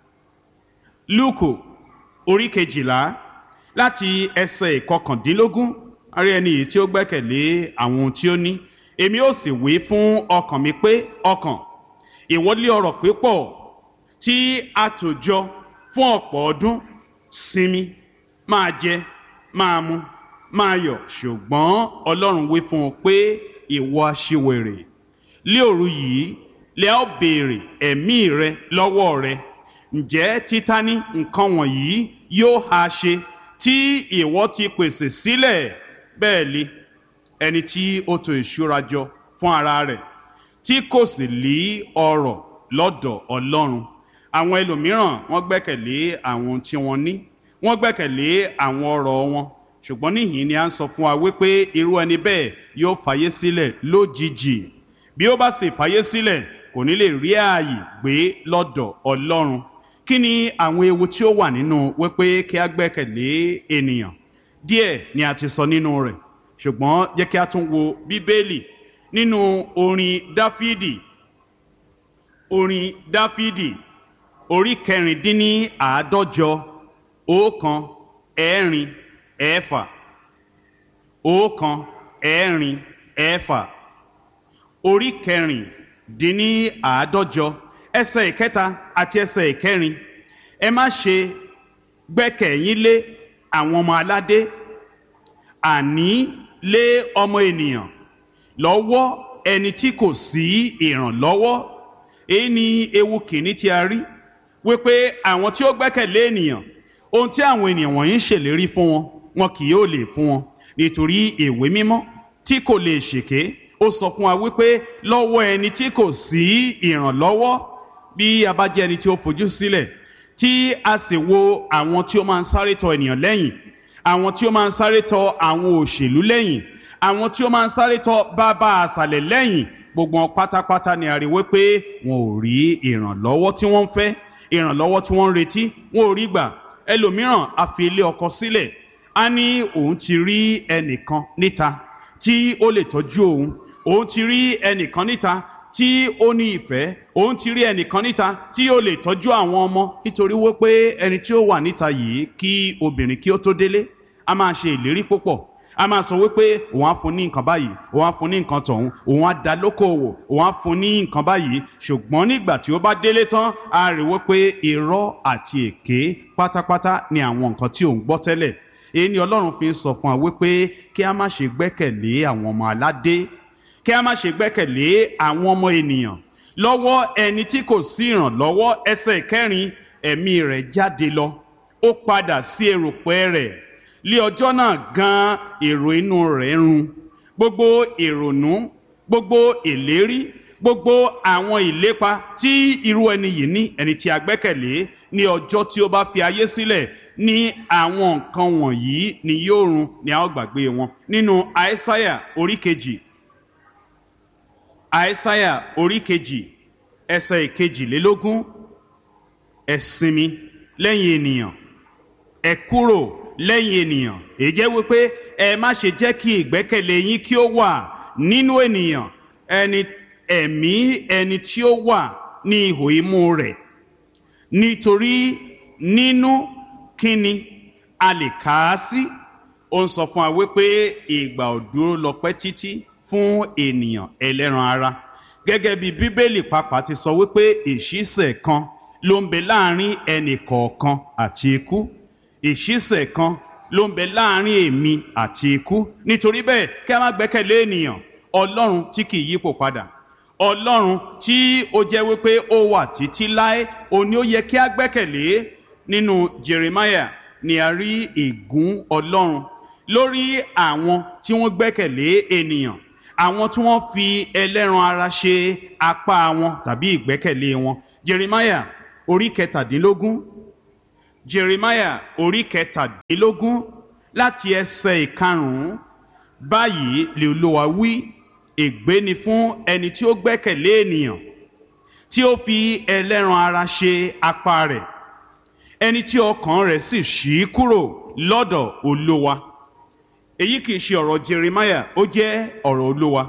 Lúùkù orí kejìlá láti ẹsẹ̀ ìkọkàndínlógún, a rí ẹni yìí tí ó gbẹ́kẹ̀lé àwọn ohun tí ó ní. Èmi ó sì wí fún ọkàn mi pé, ọkàn, ìwọ lé ọrọ̀ pípọ̀ tí a tò jọ fún ọ̀pọ̀ ọdún, sinmi, máa jẹ, máa mu, máa yọ̀. Ṣùgbọ́n Ọlọ́run wí fún un pé, ìwọ aṣiwèrè, lé òru yìí lẹ ó béèrè ẹ̀mí rẹ lọ́wọ́ rẹ. Ǹjẹ́ títa ní nǹkan wọ̀nyí yóò ha ṣe tí ìwọ ti pèsè sílẹ̀? Bẹ́ẹ̀ li, ẹni tí ó tò ìṣúra jọ fún ara rẹ̀, tí kò sì lí ọrọ̀ lọ́dọ̀ Ọlọ́run. Àwọn ẹlòmíràn wọ́n gbẹ́kẹ̀lé àwọn tí wọ́n ní, wọ́n gbẹ́kẹ̀lé àwọn ọrọ̀ wọn. Ṣùgbọ́n níhìn ni a ń sọ fún wa wípé irú ẹni bẹ́ẹ̀ yóò fàyè sílẹ̀ lójijì. Bí ó bá sì fàyè sílẹ̀, kò ní lè rí ààyè gbé lọ́dọ̀ Ọlọ́run. Kí ni àwọn ewu tí ó wà nínú wípé kí a gbẹ́kẹ̀lé ènìyàn? Díẹ̀ ni a ti sọ nínú rẹ̀, ṣùgbọ́n jẹ́ kí a tún wo Bíbélì nínú orin Dáfídì, orin Dáfídì orí 149, 1, 2, 4, 1, 2, 4, orí 149, ẹsẹ̀ ìkẹta àti ẹsẹ̀ ìkẹrin. Ẹ má ṣe gbẹ́kẹ̀yín lé àwọn ọmọ aládé, àní lé ọmọ ènìyàn lọ́wọ́ ẹni tí kò sí ìrànlọ́wọ́. Èyí ni ewu kìíní tí a rí, wípé àwọn tí ó gbẹ́kẹ̀lé ènìyàn, ohun tí àwọn ènìyàn wọ̀nyí ń ṣèlérí fún wọn, wọn kì yóò lè fún wọn. Nítorí ìwé mímọ́ tí kò lè ṣèké, ó sọ fún wa wípé lọ́wọ́ ẹni tí kò sí ìrànlọ́wọ́. Bí a bá jẹ́ ẹni tí ó fojú sílẹ̀, tí a sì wo àwọn tí ó máa ń sáré tọ ènìyàn lẹ́yìn, àwọn tí ó máa ń sáré tọ àwọn òṣèlú lẹ́yìn, àwọn tí ó máa ń sáré tọ bàbá àṣàlẹ̀ lẹ́yìn, gbogbo wọn pátápátá ni a rí wípé wọn ò rí ìrànlọ́wọ́ tí wọ́n ń fẹ́, ìrànlọ́wọ́ tí wọ́n ń retí, wọn ò rí gbà. Ẹlòmíràn a fi ilé ọkọ sílẹ̀, a ní òun ti rí ẹnìkan níta tí ó lè tọ́jú òun ti rí ẹnìkan níta tí ó ní ìfẹ́, òun ti rí ẹnìkan níta tí ó lè tọ́jú àwọn ọmọ. Nítorí wípé ẹni tí ó wà níta yìí, kí obìnrin kí ó tó délé, a máa ṣe ìlérí púpọ̀. A máa sọ wípé òun á fún ní nǹkan báyìí, òun á fún ní nǹkan tọ̀hún, òun á dá lókòwò, òun á fún ní nǹkan báyìí. Ṣùgbọ́n nígbà tí ó bá délé tán, a rí wípé irọ́ àti èké pátápátá ni àwọn nǹkan tí òun gbọ́ tẹ́lẹ̀. Èyí ni Ọlọ́run fi ń sọ fún wa wípé kí a má ṣe gbẹ́kẹ̀lé àwọn ọmọ aládé, kí a má ṣe gbẹ́kẹ̀lé àwọn ọmọ ènìyàn lọ́wọ́ ẹni tí kò sí ìrànlọ́wọ́. Ẹsẹ̀ ìkẹrin, ẹ̀mí rẹ̀ jáde lọ, ó padà sí erùpẹ̀ rẹ̀. Lé ọjọ́ náà gan èrò inú rẹ̀ run, gbogbo ìrònú, gbogbo ìlérí, gbogbo àwọn ìlépa tí irú ẹni yìí ní, ẹni tí a gbẹ́kẹ̀lé, ní ọjọ́ tí ó bá fi ayé sílẹ̀, ní àwọn nǹkan wọ̀nyí ni yóò run, ni a ó gbàgbé wọn. Nínú Àìsáyà orí kejì, Àìsáyà orí kejì, ẹsẹ̀ ìkejìlélógún, ẹ sinmi lẹ́yìn ènìyàn, ẹ kúrò lẹ́yìn ènìyàn. Èyí jẹ́ wípé ẹ má ṣe jẹ́ kí ìgbẹ́kẹ̀lé yín kí ó wà nínú ènìyàn, ẹni tí ó wà ní ihò imú rẹ̀. Nítorí nínú kíni a lè kà á sí? Ó ń sọ fún wa wípé ìgbà ò dúró lọ pẹ́ títí fún ènìyàn ẹlẹ́ran ara. Gẹ́gẹ́ bí Bíbélì pàápàá ti sọ wípé ìṣísẹ̀ kan ló ń bẹ láàrin ẹnì kọ̀ọ̀kan àti ikú. Ìṣísẹ̀ kan ló ń bẹ láàrin èmi àti ikú. Nítorí bẹ́ẹ̀ kí a má gbẹ́kẹ̀lé ènìyàn. Ọlọ́run tí kì í yípo padà, Ọlọ́run tí ó jẹ́ wípé ó wà títí láé, òun ni ó yẹ kí a gbẹ́kẹ̀lé. Nínú Jeremiah ni a rí ègún Ọlọ́run lórí àwọn tí wọ́n gbẹ́kẹ̀lé ènìyàn, àwọn tí wọ́n fi ẹlẹ́ran ara ṣe apá wọn tàbí ìgbẹ́kẹ̀lé wọn. Jeremiah orí 17, Jeremiah orí 17 láti ẹsẹ̀ 5. Báyìí lè Olúwa wí, ègbé ni fún ẹni tí ó gbẹ́kẹ̀lé ènìyàn, tí ó fi ẹlẹ́ran ara ṣe apá rẹ̀, ẹni tí ọkàn rẹ̀ sì ṣí kúrò lọ́dọ̀ Olúwa. Èyí kìí ṣe ọ̀rọ̀ Jeremiah, ó jẹ́ ọ̀rọ̀ Olúwa.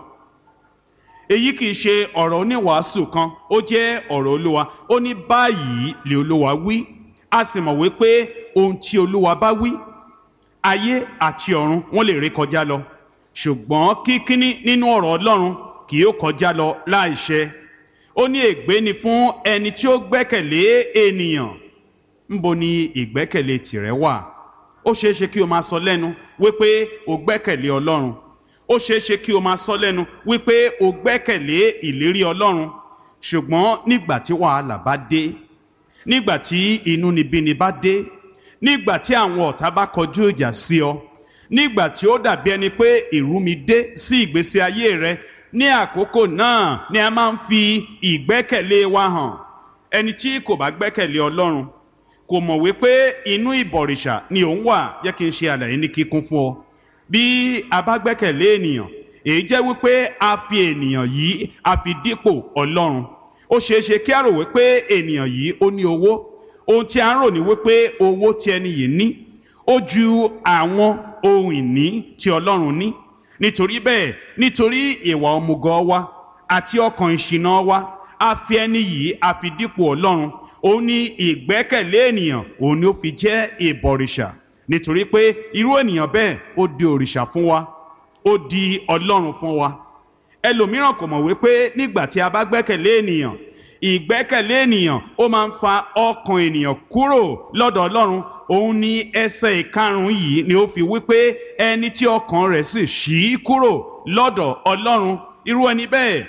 Èyí kìí ṣe ọ̀rọ̀ oníwàásù kan, ó jẹ́ ọ̀rọ̀ Olúwa. Ó ní báyìí lè Olúwa wí. A sì mọ̀ wípé ohun tí Olúwa bá wí, ayé àti ọ̀run wọ́n lè ré kọjá lọ, ṣùgbọ́n kíkíní nínú ọ̀rọ̀ Ọlọ́run kì yóò kọjá lọ láìṣẹ. Ó ní ègbé ni fún ẹni tí ó gbẹ́kẹ̀lé ènìyàn. Ńbo ni ìgbẹ́kẹ̀lé tìrẹ wà? Ó ṣeéṣe kí o máa sọ lẹ́nu wípé o gbẹ́kẹ̀lé Ọlọ́run. Ó ṣeéṣe kí o máa sọ lẹ́nu wípé o gbẹ́kẹ̀lé ìlérí Ọlọ́run. Ṣùgbọ́n nígbà tí wàhálà bá dé, nígbà tí inúnibíni bá dé, nígbà tí àwọn ọ̀tá bá kọjú ìjà sí ọ, nígbà tí ó dàbí ẹni pé ìrúmi dé sí ìgbésí ayé rẹ, ní àkókò náà ni a máa ń fi ìgbẹ́kẹ̀lé wa hàn. Ẹni tí kò bá gbẹ́kẹ̀lé Ọlọ́run kò mọ̀ wípé inú ìbọ̀rìṣà ni òun wà. Jẹ́ kí n ṣe àlàyé ní kíkún fún ọ. Bí a bá gbẹ́kẹ̀lé ènìyàn, èyí jẹ́ wípé a fi ènìyàn yìí a fi dípò Ọlọ́run. Ó ṣeéṣe kí a rò wípé ènìyàn yìí ó ní owó. Ohun tí a ń rò ní wípé owó tí ẹni yìí ní ó ju àwọn ohun ìní tí Ọlọ́run ní. Nítorí bẹ́ẹ̀, nítorí ìwà òmùgọ̀ wa àti ọkàn ìṣìnà wa, a fi ẹni yìí a fi dípò Ọlọ́run. Òun ni ìgbẹ́kẹ̀lé ènìyàn, òun ni ó fi jẹ́ ìbọ̀rìṣà. Nítorí pé irú ènìyàn bẹ́ẹ̀ ó di òrìṣà fún wa, ó di Ọlọ́run fún wa. Ẹlòmíràn kò mọ̀ wípé nígbà tí a bá gbẹ́kẹ̀lé ènìyàn, ìgbẹ́kẹ̀lé ènìyàn ó máa ń fa ọkàn ènìyàn kúrò lọ́dọ̀ Ọlọ́run. Òun ni ẹsẹ̀ 5 yìí ni ó fi wípé ẹni tí ọkàn rẹ̀ sì ṣí kúrò lọ́dọ̀ Ọlọ́run, irú ẹni bẹ́ẹ̀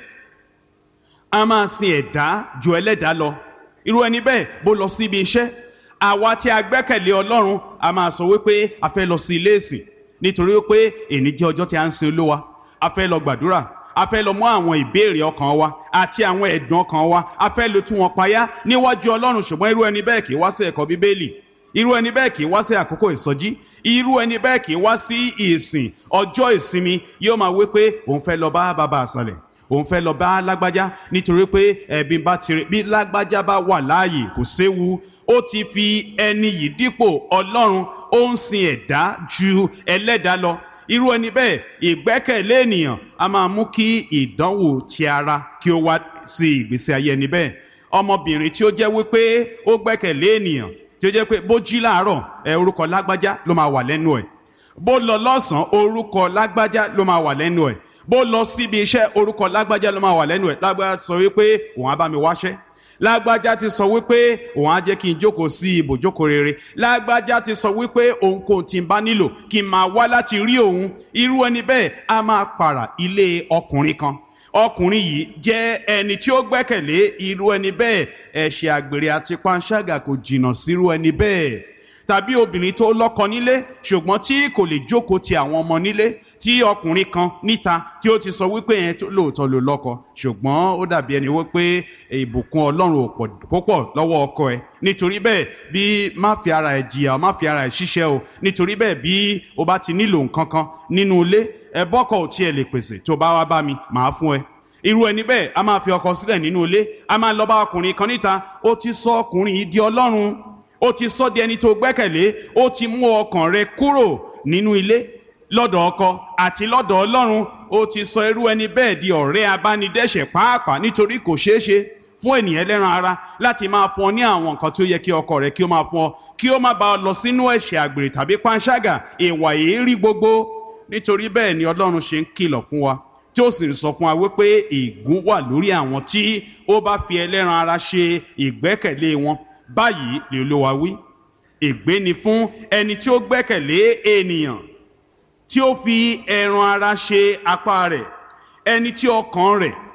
a máa sin ẹ̀dá ju ẹlẹ́dàá lọ. Irú ẹni bẹ́ẹ̀ bó lọ sí ibi iṣẹ́, àwa tí a gbẹ́kẹ̀lé Ọlọ́run a máa sọ wípé a fẹ́ lọ sí ilé ìsìn, nítorí wípé èní jẹ́ ọjọ́ tí a ń sin Olúwa. A fẹ́ lọ gbàdúrà, a fẹ́ lọ mú àwọn ìbéèrè ọkàn wa àti àwọn ẹ̀dùn ọkàn wa, a fẹ́ lọ tú wọn payá níwájú Ọlọ́run. Ṣùgbọ́n irú ẹni bẹ́ẹ̀ kì í wá sí ẹ̀kọ́ Bíbélì, irú ẹni bẹ́ẹ̀ kì í wá sí àkókò ìsọjí, irú ẹni bẹ́ẹ̀ kì í wá sí ìsìn ọjọ́ ìsinmi. Yóò máa wí pé òun fẹ́ lọ bá bàbá àṣàlẹ̀, òun fẹ́ lọ bá lágbájá, nítorí pé ẹ̀bí bá tirẹ̀ bí lágbájá bá wà láàyè kò séwu. Ó ti fi ẹni yìí dípò Ọlọ́run, ó ń sin ẹ̀dá ju ẹlẹ́dàá lọ. Irú ẹni bẹ́ẹ̀, ìgbẹ́kẹ̀lé ènìyàn a máa mú kí ìdánwò ti ara kí ó wá sí ìgbésí ayé ẹni bẹ́ẹ̀. Ọmọbìnrin tí ó jẹ́ wípé ó gbẹ́kẹ̀lé ènìyàn, tí ó jẹ́ pé bó jí láàárọ̀ orúkọ lágbájá ló máa wà lẹ́nu ẹ̀, bó lọ lọ́sàn-án orúkọ lágbájá ló máa wà lẹ́nu ẹ̀, bó lọ síbi iṣẹ́ orúkọ lágbájá ló máa wà lẹ́nu ẹ̀. Lágbájá sọ wípé òun á bá mi wáṣẹ́, lágbájá ti sọ wípé òun á jẹ́ kí n jókòó sí ibùjókòó rere, lágbájá ti sọ wípé òun kò tí ń bá nílò kí n máa wá láti rí òun. Irú ẹni bẹ́ẹ̀ a máa pààrà ilé ọkùnrin kan. Ọkùnrin yìí jẹ́ ẹni tí ó gbẹ́kẹ̀lé irú ẹni bẹ́ẹ̀. Ẹ̀ṣẹ̀ àgbèrè àti panṣágà kò jìnnà sírú ẹni bẹ́ẹ̀. Tàbí obìnrin tó lọ́kọ nílé ṣùgbọ́n tí kò lè jókòó ti àwọn ọmọ nílé, tí ọkùnrin kan níta tí ó ti sọ wípé yẹn lóòótọ́ ló lọ́kọ, ṣùgbọ́n ó dàbí ẹni wípé ìbùkún Ọlọ́run ò pọ̀ lọ́wọ́ ọkọ ẹ̀. Nítorí bẹ́ẹ̀, bí má fi ara ẹ̀ jìyà, má fi ara ẹ̀ ṣiṣẹ́ o. Nítorí bẹ́ẹ̀, bí o bá ti nílò nǹkan kan nínú ilé, bọ́kọ ò tiẹ̀ lè pèsè, tó bá wá bá mi màá fún ẹ. Irú ẹni bẹ́ẹ̀ a máa fi ọkọ sílẹ̀ nínú ilé, a máa lọ bá ọkùnrin kan níta. Ó ti sọ ọkùnrin yìí di Ọlọ́run, ó ti sọ di ẹni tó gbẹ́kẹ̀lé, ó ti mú ọkàn rẹ kúrò nínú ilé lọ́dọ̀ ọkọ àti lọ́dọ̀ Ọlọ́run. Ó ti sọ irú ẹni bẹ́ẹ̀ di ọ̀rẹ́ abánidẹ́ṣẹ̀ pàápàá, nítorí kò ṣeé ṣe fún ènìyàn ẹlẹ́ran ara láti máa fún ọ ní àwọn nǹkan tí ó yẹ kí ọkọ rẹ kí ó máa fún ọ, kí ó má bá ọ lọ sínú ẹ̀ṣẹ̀ àgbèrè tàbí panṣágà, ìwà èérí gbogbo. Nítorí bẹ́ẹ̀ ni Ọlọ́run ṣe ń kìlọ̀ fún wa, tí ó sì ń sọ fún wa wípé ègún wà lórí àwọn tí ó bá fi ẹlẹ́ran ara ṣe ìgbẹ́kẹ̀lé wọn. Báyìí ni Olúwa wí, ègbé ni fún ẹni tí ó gbẹ́kẹ̀lé ènìyàn, tí ó fi ẹran ara ṣe apá rẹ̀, ẹni tí ọkàn rẹ̀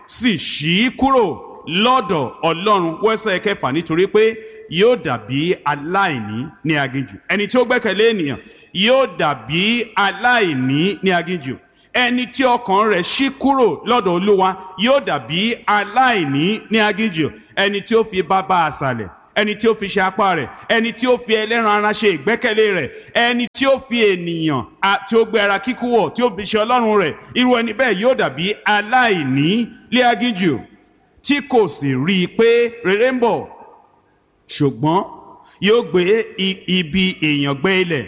sì ṣí kúrò lọ́dọ̀ Ọlọ́run. wẹ́sẹ̀ kẹfà, nítorí pé yóò dàbí aláìní ní aginjù. ẹni tí ó gbẹ́kẹ̀lé ènìyàn yóò dàbí aláìní ní aginjù. ẹni tí ọkàn rẹ̀ ṣí kúrò lọ́dọ̀ Olúwa yóò dàbí aláìní ní aginjù. ẹni tí ó fi bàbá àsàlẹ̀, ẹni tí ó fi ṣe apá rẹ̀, ẹni tí ó fi ẹlẹ́ran ara ṣe ìgbẹ́kẹ̀lé rẹ̀, ẹni tí ó fi ènìyàn tí ó gbé ara kíkú wọ̀ tí ó fi ṣe Ọlọ́run rẹ̀, irú ẹni bẹ́ẹ̀ yóò dàbí aláìní ní aginjù, tí kò sì rí i pé rere ń bọ̀, ṣùgbọ́n yóò gbé ibi èèyàn gbé ilẹ̀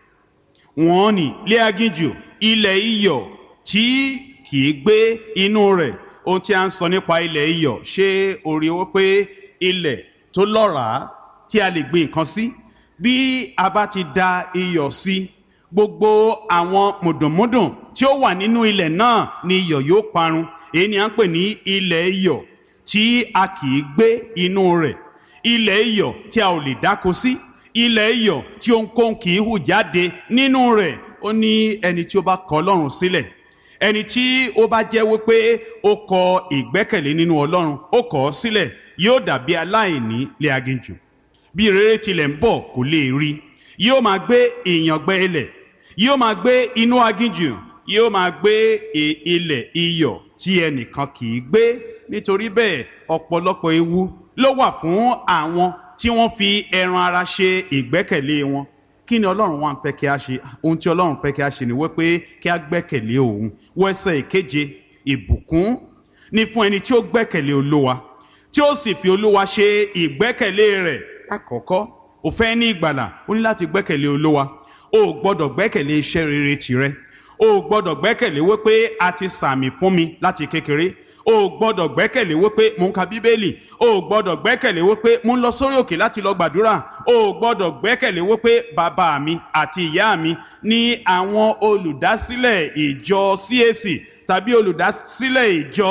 wọ́n ní lé aginjù, ilẹ̀ iyọ̀ tí kì í gbé inú rẹ̀. ohun tí a ń sọ nípa ilẹ̀ iyọ̀, ṣé o rí wọ́n pé ilẹ̀ tó lọ́ràá tí a lè gbin nǹkan sí, bí a bá ti da iyọ̀ sí, gbogbo àwọn mùdùnmúdùn tí ó wà nínú ilẹ̀ náà ni iyọ̀ yóò parun. èyí ni a ń pè ní ilẹ̀ iyọ̀ tí a kì í gbé inú rẹ̀, ilẹ̀ iyọ̀ tí a ò lè dáko sí, ilẹ̀ iyọ̀ tí ohunkóhun kì í hù jáde nínú rẹ̀. ó ní ẹni tí ó bá kọ̀ Ọlọ́run sílẹ̀, ẹni tí ó bá jẹ́ wípé ó kọ ìgbẹ́kẹ̀lé nínú Ọlọ́run, ó kọ̀ ọ́ sílẹ̀, yóò dàbí aláìní lé aginjù. bí rere tilẹ̀ ń bọ̀ kò lè rí, yóò máa gbé ìyàngbẹ́ ilẹ̀, yóò máa gbé inú aginjù, yóò máa gbé ilẹ̀ iyọ̀ tí ẹnìkan kì í gbé. nítorí bẹ́ẹ̀ ọ̀pọ̀lọpọ̀ ewu ló wà fún àwọn tí wọ́n fi ẹran ara ṣe ìgbẹ́kẹ̀lé wọn. kí ni Ọlọ́run wá ń fẹ́ kí a ṣe? ohun tí Ọlọ́run fẹ́ kí a ṣe ni wípé kí a gbẹ́kẹ̀lé òun. wẹ́sẹ̀ ìkeje, ìbùkún ni fún ẹni tí ó gbẹ́kẹ̀lé Olúwa, tí ó sì fi Olúwa ṣe ìgbẹ́kẹ̀lé rẹ̀. àkọ́kọ́, o fẹ́ ní ìgbàlà, o ní láti gbẹ́kẹ̀lé Olúwa. o ò gbọ́dọ̀ gbẹ́kẹ̀lé iṣẹ́ rere tìrẹ, o ò gbọ́dọ̀ gbẹ́kẹ̀lé wípé a ti sàmì fún mi láti kékeré, o ò gbọ́dọ̀ gbẹ́kẹ̀lé wípé mò ń ka Bíbélì, o ò gbọ́dọ̀ gbẹ́kẹ̀lé wípé mò ń lọ sórí òkè láti lọ gbàdúrà, o ò gbọ́dọ̀ gbẹ́kẹ̀lé wípé bàbá mi àti ìyá mi ní àwọn olùdásílẹ̀ ìjọ CAC tàbí olùdásílẹ̀ ìjọ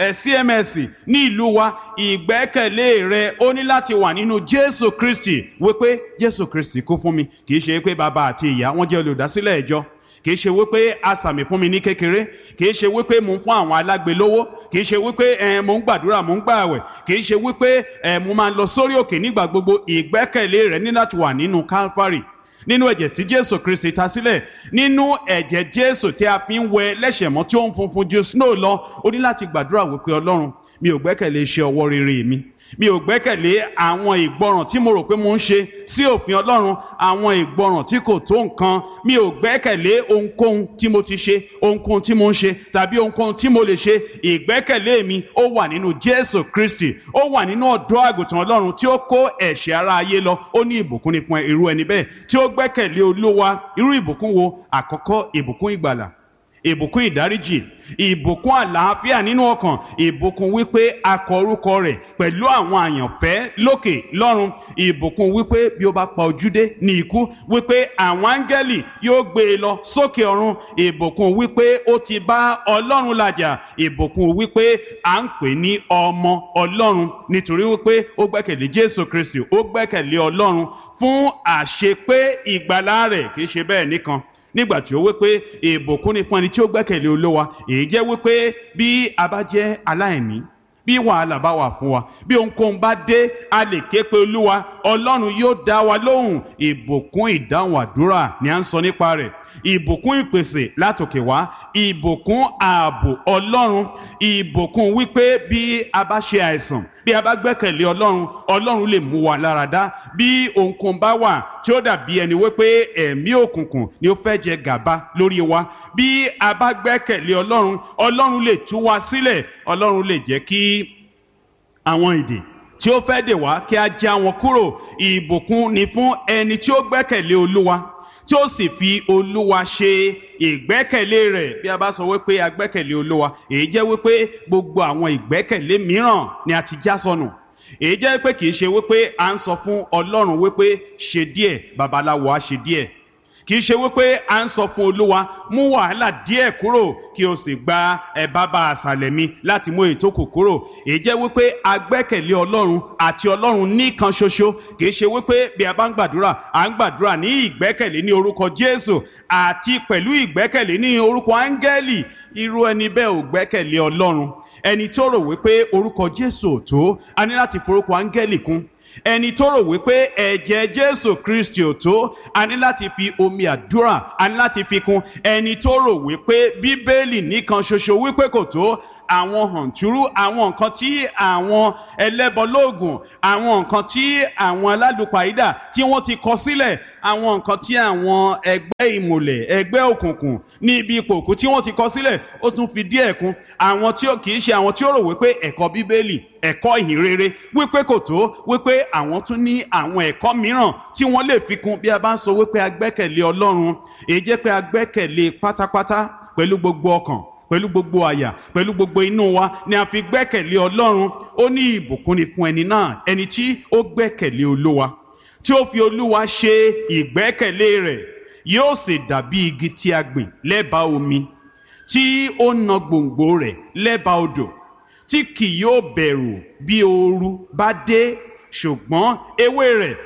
CMS ní ìlú wa. ìgbẹ́kẹ̀lé rẹ ó ní láti wà nínú Jésù Kristi, wípé Jésù Kristi kú fún mi, kì í ṣe pé bàbá àti ìyá wọn jẹ́ olùdásílẹ̀ ìjọ, kì í ṣe wípé a sàmì fún mi ní kékeré, kì í ṣe wípé mò ń fún àwọn alágbe lówó, kì í ṣe wípé mò ń gbàdúrà, mò ń gbààwẹ̀, kì í ṣe wípé mo máa ń lọ sórí òkè nígbà gbogbo. ìgbẹ́kẹ̀lé rẹ ní láti wà nínú Calvary, nínú ẹ̀jẹ̀ tí Jésù Kristi ta sílẹ̀, nínú ẹ̀jẹ̀ Jésù tí a fi ń wẹ lẹ́ṣẹ̀ mọ́ tí ó ń funfun ju snow lọ. ó ní láti gbàdúrà wípé Ọlọ́run, mi ò gbẹ́kẹ̀lé iṣẹ́ ọwọ́ rere mi, mi ò gbẹ́kẹ̀lé àwọn ìgbọràn tí mo rò pé mo ń ṣe sí òfin Ọlọ́run, àwọn ìgbọràn tí kò tó nǹkan. mi ò gbẹ́kẹ̀lé ohunkóhun tí mo ti ṣe, ohunkóhun tí mo ń ṣe tàbí ohunkóhun tí mo lè ṣe. ìgbẹ́kẹ̀lé mi ó wà nínú Jésù Kristi, ó wà nínú ọ̀dọ́ àgùntàn Ọlọ́run tí ó kó ẹ̀ṣẹ̀ ara ayé lọ. ó ní ìbùkún ni fún irú ẹni bẹ́ẹ̀ tí ó gbẹ́kẹ̀lé Olúwa. irú ìbùkún wo? àkọ́kọ́, ìbùkún ìgbàlà, ìbùkún ìdáríjì, ìbùkún àlàáfíà nínú ọkàn, ìbùkún wípé a kọ orúkọ rẹ̀ pẹ̀lú àwọn àyànfẹ́ lókè lọ́run, ìbùkún wípé bí ó bá pa ojú dé ní ikú, wípé àwọn áńgẹ́lì yóò gbé e lọ sókè ọ̀run, ìbùkún wípé ó ti bá Ọlọ́run làjà, ìbùkún wípé à ń pè ní ọmọ Ọlọ́run nítorí wípé ó gbẹ́kẹ̀lé Jésù Kristi, ó gbẹ́kẹ̀lé Ọlọ́run fún àṣepé ìgbàlà rẹ̀. kì í ṣe bẹ́ẹ̀ nìkan, nígbà tí ó wípé ìbùkún ni fún ẹni tí ó gbẹ́kẹ̀lé Olúwa. èyí jẹ́ wípé bí a bá jẹ́ aláìní, bí wàhálà bá wà fún wa, bí ohunkóhun bá dé, a lè ké pe Olúwa, Ọlọ́run yóò dá wa lóhùn. ìbùkún ìdáhùn àdúrà ni à ń sọ nípa rẹ̀. ìbùkún ìpèsè látòkè wá, ìbùkún ààbò Ọlọ́run, ìbùkún wípé bí a bá ṣe àìsàn, bí a bá gbẹ́kẹ̀lé Ọlọ́run, Ọlọ́run lè mú wa lára dá. bí ohunkóhun bá wà tí ó dàbí ẹni wípé ẹ̀mí òkùnkùn ni ó fẹ́ jẹ gàba lórí wa, bí a bá gbẹ́kẹ̀lé Ọlọ́run, Ọlọ́run lè tú wa sílẹ̀. Ọlọ́run lè jẹ́ kí àwọn ìdè tí ó fẹ́ dè wá kí a já wọn kúrò. ìbùkún ni fún ẹni tí ó gbẹ́kẹ̀lé Olúwa, tí ó sì fi Olúwa ṣe ìgbẹ́kẹ̀lé rẹ̀. bí a bá sọ wípé a gbẹ́kẹ̀lé Olúwa, èyí jẹ́ wípé gbogbo àwọn ìgbẹ́kẹ̀lé mìíràn ni a ti já sọnù. èyí jẹ́ pé kì í ṣe wípé à ń sọ fún Ọlọ́run wípé ṣe díẹ̀, babaláwo á ṣe díẹ̀. kì í ṣe wípé à ń sọ fún Olúwa, mú wàhálà díẹ̀ kúrò kí o sì gba bàbá àṣàlẹ̀ mi láti mú èyí tó kù kúrò. èyí jẹ́ wípé a gbẹ́kẹ̀lé Ọlọ́run àti Ọlọ́run nìkan ṣoṣo. kì í ṣe wípé bí a bá ń gbàdúrà, à ń gbàdúrà ní ìgbẹ́kẹ̀lé ní orúkọ Jésù àti pẹ̀lú ìgbẹ́kẹ̀lé ní orúkọ áńgẹ́lì. irú ẹni bẹ́ẹ̀ ò gbẹ́kẹ̀lé Ọlọ́run. ẹni tó rò wípé orúkọ Jésù ò tó a ní láti forúkọ áńgẹ́lì kún, ẹni tó rò wípé ẹ̀jẹ̀ Jésù Kristi ò tó a ní láti fi omi àdúrà a ní láti fi kún, ẹni tó rò wípé Bíbélì nìkan ṣoṣo wípé kò tó, àwọn hàntúrú, àwọn nǹkan tí àwọn ẹlẹ́bọlóògùn, àwọn nǹkan tí àwọn alálùpàídà tí wọ́n ti kọ sílẹ̀, àwọn nǹkan tí àwọn ẹgbẹ́ ìmùlẹ̀, ẹgbẹ́ òkùnkùn ní ibi ipò òkú tí wọ́n ti kọ sílẹ̀, ó tún fi díẹ̀ kún. Àwọn tí ó kì í ṣe àwọn tí ó rò wípé ẹ̀kọ́ Bíbélì, ẹ̀kọ́ ìhìnrere wípé kò tó, wípé àwọn tún ní àwọn ẹ̀kọ́ mìíràn tí wọ́n lè fi kún bí a bá ń sọ wípé a gbẹ́kẹ̀lé Ọlọ́run. Èyí jẹ́ pé a gbẹ́kẹ̀lé pátápátá pẹ̀lú gbogbo ọkàn, pẹ̀lú gbogbo àyà, pẹ̀lú gbogbo inú wa ni a fi gbẹ́kẹ̀lé Ọlọ́run. Ó ní ìbùkún ni fún ẹni náà, ẹni tí ó gbẹ́kẹ̀lé Olúwa, tí ó fi Olúwa ṣe ìgbẹ́kẹ̀lé rẹ̀. Yóò sì dàbí igi tí a gbìn lẹ́bàá omi, tí ó na gbòǹgbò rẹ̀ lẹ́bàá odò, tí kì yóò bẹ̀rù bí ooru bá dé, ṣùgbọ́n ewé rẹ̀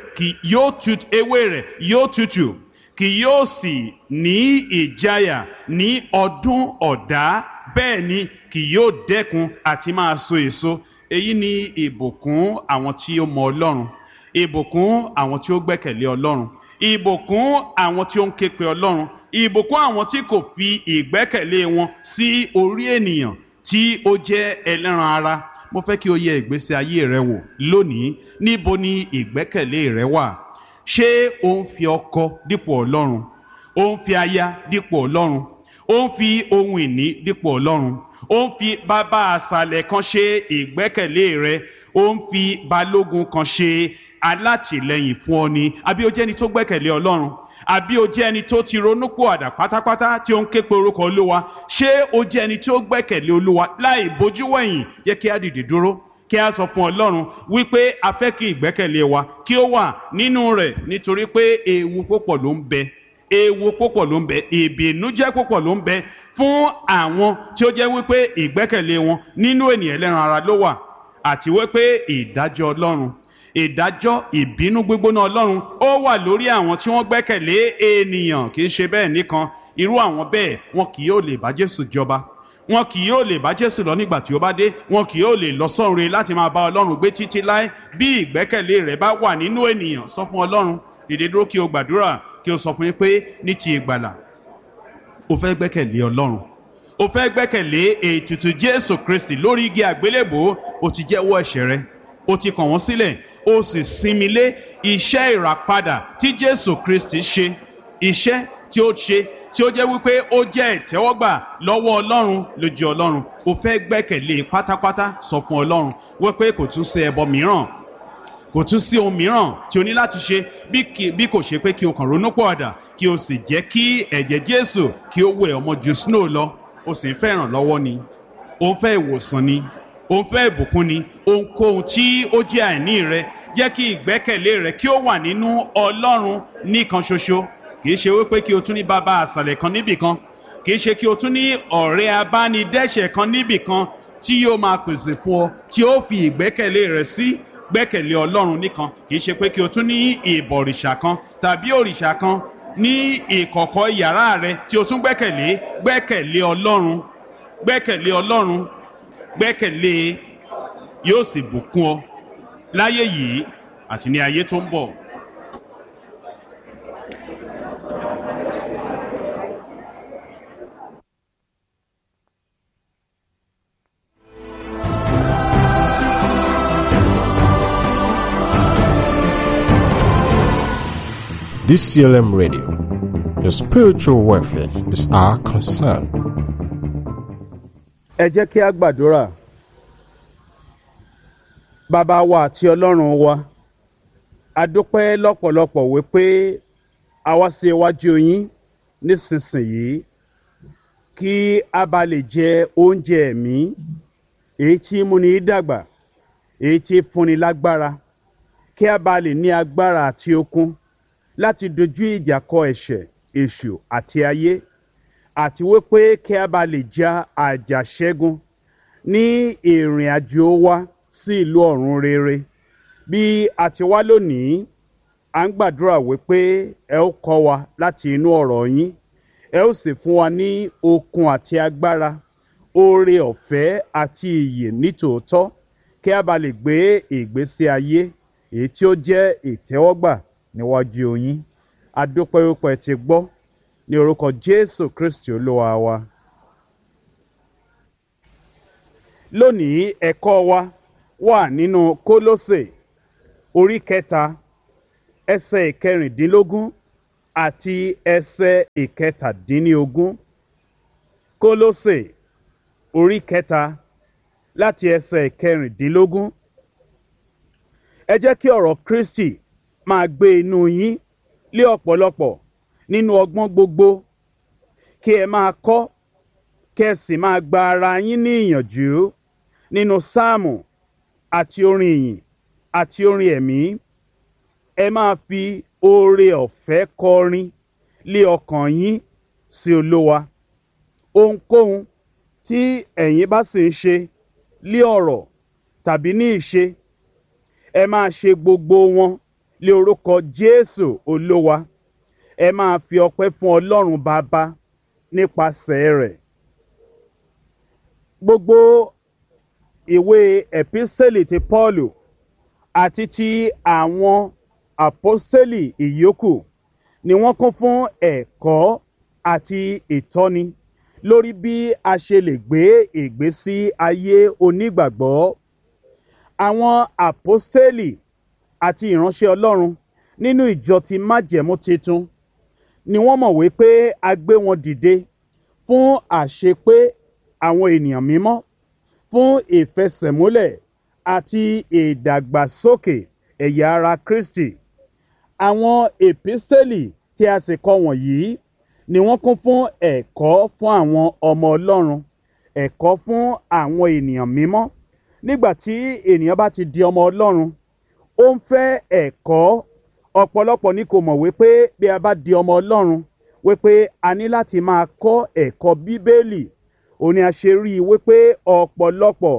yóò tutù, kì yóò sì ní ìjáyà ní ọdún ọ̀dá, bẹ́ẹ̀ ni kì yóò dẹ́kun àti máa so èso. Èyí ni ìbùkún àwọn tí ó mọ Ọlọ́run, ìbùkún àwọn tí ó gbẹ́kẹ̀lé Ọlọ́run, ìbùkún àwọn tí ó ń ké pe Ọlọ́run, ìbùkún àwọn tí kò fi ìgbẹ́kẹ̀lé wọn sí orí ènìyàn tí ó jẹ́ ẹlẹ́ran ara. Mo fẹ́ kí o yẹ ìgbésí ayé rẹ wò lónìí. Níbo ni ìgbẹ́kẹ̀lé rẹ wà? Ṣé o ń fi ọkọ dípò Ọlọ́run? O ń fi aya dípò Ọlọ́run? O ń fi ohun ìní dípò Ọlọ́run? O ń fi bàbá àṣàlẹ̀ kan ṣe ìgbẹ́kẹ̀lé rẹ? O ń fi balógun kan ṣe alátìlẹ́yìn fún ọ ni? Àbí o jẹ́ ẹni tó gbẹ́kẹ̀lé Ọlọ́run? Àbí o jẹ́ ẹni tó ti ronúpìwàdà pátápátá tí ó ń ké pe orúkọ Olúwa? Ṣé o jẹ́ ẹni tí ó gbẹ́kẹ̀lé Olúwa láì bójú wẹ̀yìn? Yẹ kí a dìde dúró, kí a sọ fún Ọlọ́run wípé a fẹ́ kí ìgbẹ́kẹ̀lé wa kí ó wà nínú rẹ̀, nítorí pé ewu púpọ̀ ló ń bẹ, ìbìnújẹ́ púpọ̀ ló ń bẹ fún àwọn tí ó jẹ́ wípé ìgbẹ́kẹ̀lé wọn nínú ènìyàn ẹlẹ́ran ara ló wà, àti wípé ìdájọ́ Ọlọ́run, ìdájọ́ ìbínú gbígbóná Ọlọ́run ó wà lórí àwọn tí wọ́n gbẹ́kẹ̀lé ènìyàn. Kì í ṣe bẹ́ẹ̀ nìkan, irú àwọn bẹ́ẹ̀ wọn kì yóò lè bá Jésù jọba, wọn kì yóò lè bá Jésù lọ nígbà tí ó bá dé, wọn kì yóò lè lọ sọ́run láti máa bá Ọlọ́run gbé títí láé. Bí ìgbẹ́kẹ̀lé rẹ bá wà nínú ènìyàn, sọ fún Ọlọ́run, dìde dúró kí o gbàdúrà, kí o sọ fún yín pé ní ti ìgbàlà o fẹ́ gbẹ́kẹ̀lé Ọlọ́run, o fẹ́ gbẹ́kẹ̀lé ètùtù Jésù Kristi lórí igi àgbélébùú. O ti jẹ́wọ́ ẹ̀ṣẹ̀ rẹ, o ti kàn wọ́n sílẹ̀, o sì sinmi lé iṣẹ́ ìràpadà tí Jésù Kristi ṣe, iṣẹ́ tí ó ṣe tí ó jẹ́ wípé ó jẹ́ ìtẹ́wọ́gbà lọ́wọ́ Ọlọ́run lójú Ọlọ́run. O fẹ́ gbẹ́kẹ̀lé pátápátá, sọ fún Ọlọ́run wípé kò tún sí ẹbọ mìíràn, kò tún sí ohun mìíràn tí o ní láti ṣe bí kò ṣe pé kí o kàn ronúpìwàdà, kí o sì jẹ́ kí ẹ̀jẹ̀ Jésù kí ó wẹ̀ ọmọ ju snow lọ. O sì ń fẹ́ ìrànlọ́wọ́ ni, o ń fẹ́ ìwòsàn ni, o ń fẹ́ ìbùkún ni, ohunkóhun tí ó jẹ́ àìní rẹ, jẹ́ kí ìgbẹ́kẹ̀lé rẹ kí ó wà nínú Ọlọ́run nìkan ṣoṣo. Kì í ṣe wípé kí o tún ní bàbá àṣàlẹ̀ kan níbì kan, kì í ṣe kí o tún ní ọ̀rẹ́ abánidẹ́ṣẹ̀ kan níbì kan tí yóò máa pèsè fún ọ tí ó fi ìgbẹ́kẹ̀lé rẹ sí. Gbẹ́kẹ̀lé Ọlọ́run nìkan. Kì í ṣe pé kí o tún ní ìbọ̀rìṣà kan tàbí òrìṣà kan ní ìkọ̀kọ̀ yàrá rẹ tí o tún gbẹ́kẹ̀lé. Gbẹ́kẹ̀lé Ọlọ́run, gbẹ́kẹ̀lé Ọlọ́run, gbẹ́kẹ̀lé, yóò sì bùkún ọ láyé yìí àti ní ayé tó ń bọ̀. DCLM Radio. Your spiritual welfare is our concern. Ẹ jẹ́ kí a gbàdúrà. Bàbá wa àti Ọlọ́run wa, a dúpẹ́ lọ́pọ̀lọpọ̀ wípé a wá sí iwájú yín nísinsìnyí kí a bá lè jẹ oúnjẹ ẹ̀mí èyí tí múni dàgbà, èyí tí fúnni lágbára, kí a bá lè ní agbára àti okun láti dojú ìjà kọ ẹ̀ṣẹ̀, èṣù àti ayé, àti wípé kí a bá lè ja àjàṣẹ́gun ní ìrìn àjò wa sí ìlú ọ̀run rere. Bí a ti wá lónìí, à ń gbàdúrà wípé ẹ ó kọ́ wa láti inú ọ̀rọ̀ yín, ẹ ó sì fún wa ní okun àti agbára, oore ọ̀fẹ́ àti ìyè nítòótọ́ kí a bá lè gbé ìgbésí ayé èyí tí ó jẹ́ ìtẹ́wọ́gbà níwájú yín. A dúpẹ́ wípé ẹ ti gbọ́ ní orúkọ Jésù Kristi Olúwa wa. Lónìí ẹ̀kọ́ wa wà nínú Kólósè orí kẹta ẹsẹ̀ ìkẹrìndínlógún àti ẹsẹ̀ ìkẹtàdínlógún. Kólósè orí kẹta láti ẹsẹ̀ ìkẹrìndínlógún. Ẹ jẹ́ kí ọ̀rọ̀ Kristi máa gbé inú yín lé ọ̀pọ̀lọpọ̀ nínú ọgbọ́n gbogbo, kí ẹ máa kọ́, kí ẹ sì máa gba ara yín ní ìyànjú nínú sáàmù àti orin ìyìn àti orin ẹ̀mí. Ẹ máa fi oore ọ̀fẹ́ kọrin lé ọkàn yín sí Olúwa. Ohunkóhun tí ẹ̀yin bá sì ń ṣe lé ọ̀rọ̀ tàbí ní ìṣe, ẹ máa ṣe gbogbo wọn lé orúkọ Jésù Olúwa. Ẹ máa fi ọpẹ́ fún Ọlọ́run Baba nípasẹ̀ rẹ̀. Gbogbo ìwé ẹ̀písítélì ti Pọ́ọ̀lù àti ti àwọn àpọ́stélì ìyókù ni wọ́n kún fún ẹ̀kọ́ àti ìtọ́ni lórí bí a ṣe lè gbé ìgbésí ayé onígbàgbọ́. Àwọn àpọ́stélì àti ìránṣẹ́ Ọlọ́run nínú ìjọ ti májẹ̀mú titun ni wọ́n mọ̀ wípé a gbé wọn dìde fún àṣepé àwọn ènìyàn mímọ́, fún ìfẹsẹ̀múlẹ̀ àti ìdàgbàsókè ẹ̀yà ara Kristi. Àwọn èpísítélì tí a sì kọ wọ̀nyí ni wọ́n kún fún ẹ̀kọ́ fún àwọn ọmọ Ọlọ́run, ẹ̀kọ́ fún àwọn ènìyàn mímọ́. Nígbà tí ènìyàn bá ti di ọmọ Ọlọ́run, ó ń fẹ́ ẹ̀kọ́. Ọ̀pọ̀lọpọ̀ ni kò mọ̀ wípé bí a bá di ọmọ Ọlọ́run, wípé a ní láti máa kọ́ ẹ̀kọ́ Bíbélì. Ó ní a ṣe rí i wípé ọ̀pọ̀lọpọ̀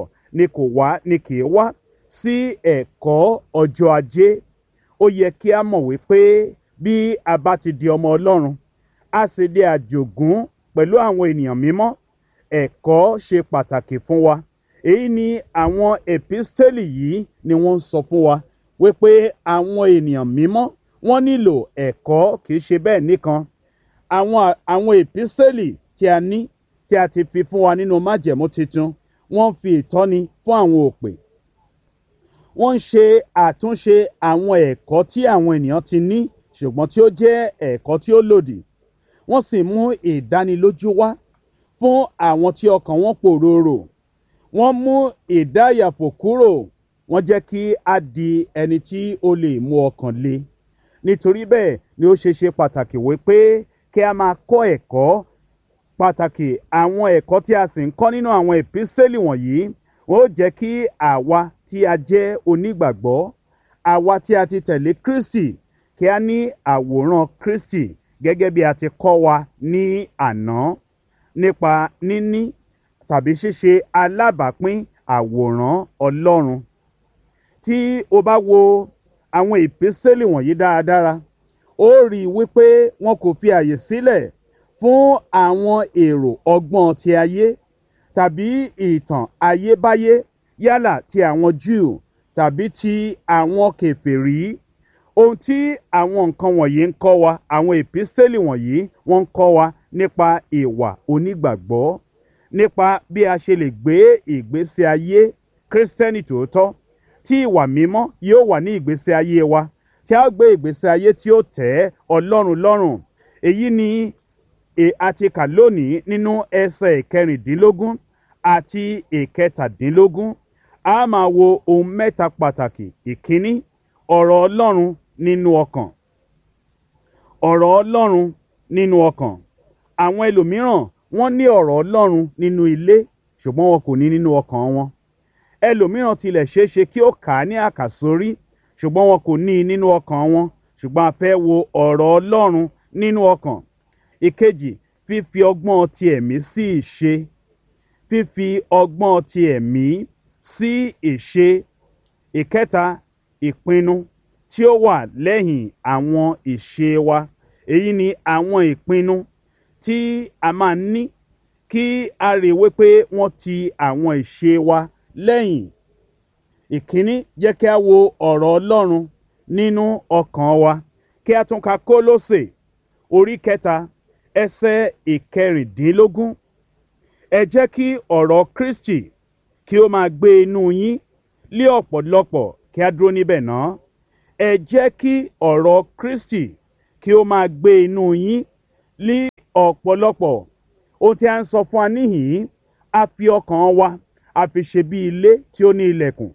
ni kì í wá sí ẹ̀kọ́ ọjọ́ ajé. Ó yẹ kí a mọ̀ wípé bí a bá ti di ọmọ Ọlọ́run, a sì di àjogún pẹ̀lú àwọn ènìyàn mímọ́. Ẹ̀kọ́ ṣe pàtàkì fún wa. Èyí ni àwọn èpísítélì yìí ni wọ́n ń sọ fún wa wípé àwọn ènìyàn mímọ́ wọ́n nílò ẹ̀kọ́. Kì í ṣe bẹ́ẹ̀ nìkan. Àwọn èpísítélì tí a ní, tí a ti fi fún wa nínú májẹ̀mú titun, wọ́n fi ìtọ́ni fún àwọn òpè. Wọ́n ń ṣe àtúnṣe àwọn ẹ̀kọ́ tí àwọn ènìyàn ti ní ṣùgbọ́n tí ó jẹ́ ẹ̀kọ́ tí ó lòdì. Wọ́n sì mú ìdánilójú wá fún àwọn tí ọkàn wọn pòròrò. Wọ́n mú ìdáyàfò kúrò. Wọ́n jẹ́ kí a di ẹni tí ó lè mú ọkàn le. Nítorí bẹ́ẹ̀ ni ó ṣe pàtàkì wípé kí a máa kọ́ ẹ̀kọ́ pàtàkì. Àwọn ẹ̀kọ́ tí a sì ń kọ́ nínú àwọn èpísítélì wọ̀nyí ó jẹ́ kí àwa tí a jẹ́ onígbàgbọ́, àwa tí a ti tẹ̀lé Kristi, kí a ní àwòrán Kristi gẹ́gẹ́ bí a ti kọ́ wa ní àná nípa níní tàbí ṣíṣe alábàápín àwòrán Ọlọ́run. Tí o bá wo àwọn èpísítélì wọ̀nyí dáradára, ó rí i wípé wọn kò fi àyè sílẹ̀ fún àwọn èrò ọgbọ́n ti ayé tàbí ìtàn ayébáyé, yálà ti àwọn Júù tàbí ti àwọn kèfèrí. Ohun tí àwọn nǹkan wọ̀nyí ń kọ́ wa, àwọn èpísítélì wọ̀nyí wọ́n ń kọ́ wa nípa ìwà onígbàgbọ́, nípa bí a ṣe lè gbé ìgbésí ayé Kristẹni tòótọ́, tí ìwà mímọ́ yóò wà ní ìgbésí ayé wa, tí a gbé ìgbésí ayé tí ó tẹ́ Ọlọ́run lọ́rùn. Èyí ni a ti kà lónìí nínú ẹsẹ̀ ìkẹrìndínlógún àti ìkẹtàdínlógún. A máa wo ohun mẹ́ta pàtàkì. Ìkíní, ọ̀rọ̀ Ọlọ́run nínú ọkàn. Ọ̀rọ̀ Ọlọ́run nínú ọkàn. Àwọn ẹlòmíràn wọ́n ní ọ̀rọ̀ Ọlọ́run nínú ilé ṣùgbọ́n wọn kò ní nínú ọkàn wọn. Ẹlòmíràn tilẹ̀ ṣeéṣe kí ó kà á ní àkàsórí ṣùgbọ́n wọn kò ní nínú ọkàn wọn. Ṣùgbọ́n a fẹ́ wo ọ̀rọ̀ Ọlọ́run nínú ọkàn. Ìkejì, fífi ọgbọ́n ti ẹ̀mí sí ìṣe. Fífi ọgbọ́n ti ẹ̀mí sí ìṣe. Ìkẹta, ìpinnu tí ó wà lẹ́yìn àwọn ìṣe wa. Èyí ni àwọn ìpinnu tí a máa ní kí a rí wípé wọ́n ti àwọn ìṣe wa lẹ́yìn. Ìkíní jẹ́ kí a wo ọ̀rọ̀ Ọlọ́run nínú ọkàn wa, kí a tún ka Kólósè orí kẹta ẹsẹ̀ ìkẹrìndínlógún. Ẹ jẹ́ kí ọ̀rọ̀ Kristi kí ó máa gbé inú yín lé ọ̀pọ̀lọpọ̀. Kí a dúró níbẹ̀ náà. Ẹ jẹ́ kí ọ̀rọ̀ Kristi kí ó máa gbé inú yín lé ọ̀pọ̀lọpọ̀. Ohun tí a ń sọ fún wa níhìn-ín, a fi ọkàn wa a fi ṣe bí ilé tí ó ní ilẹ̀kùn.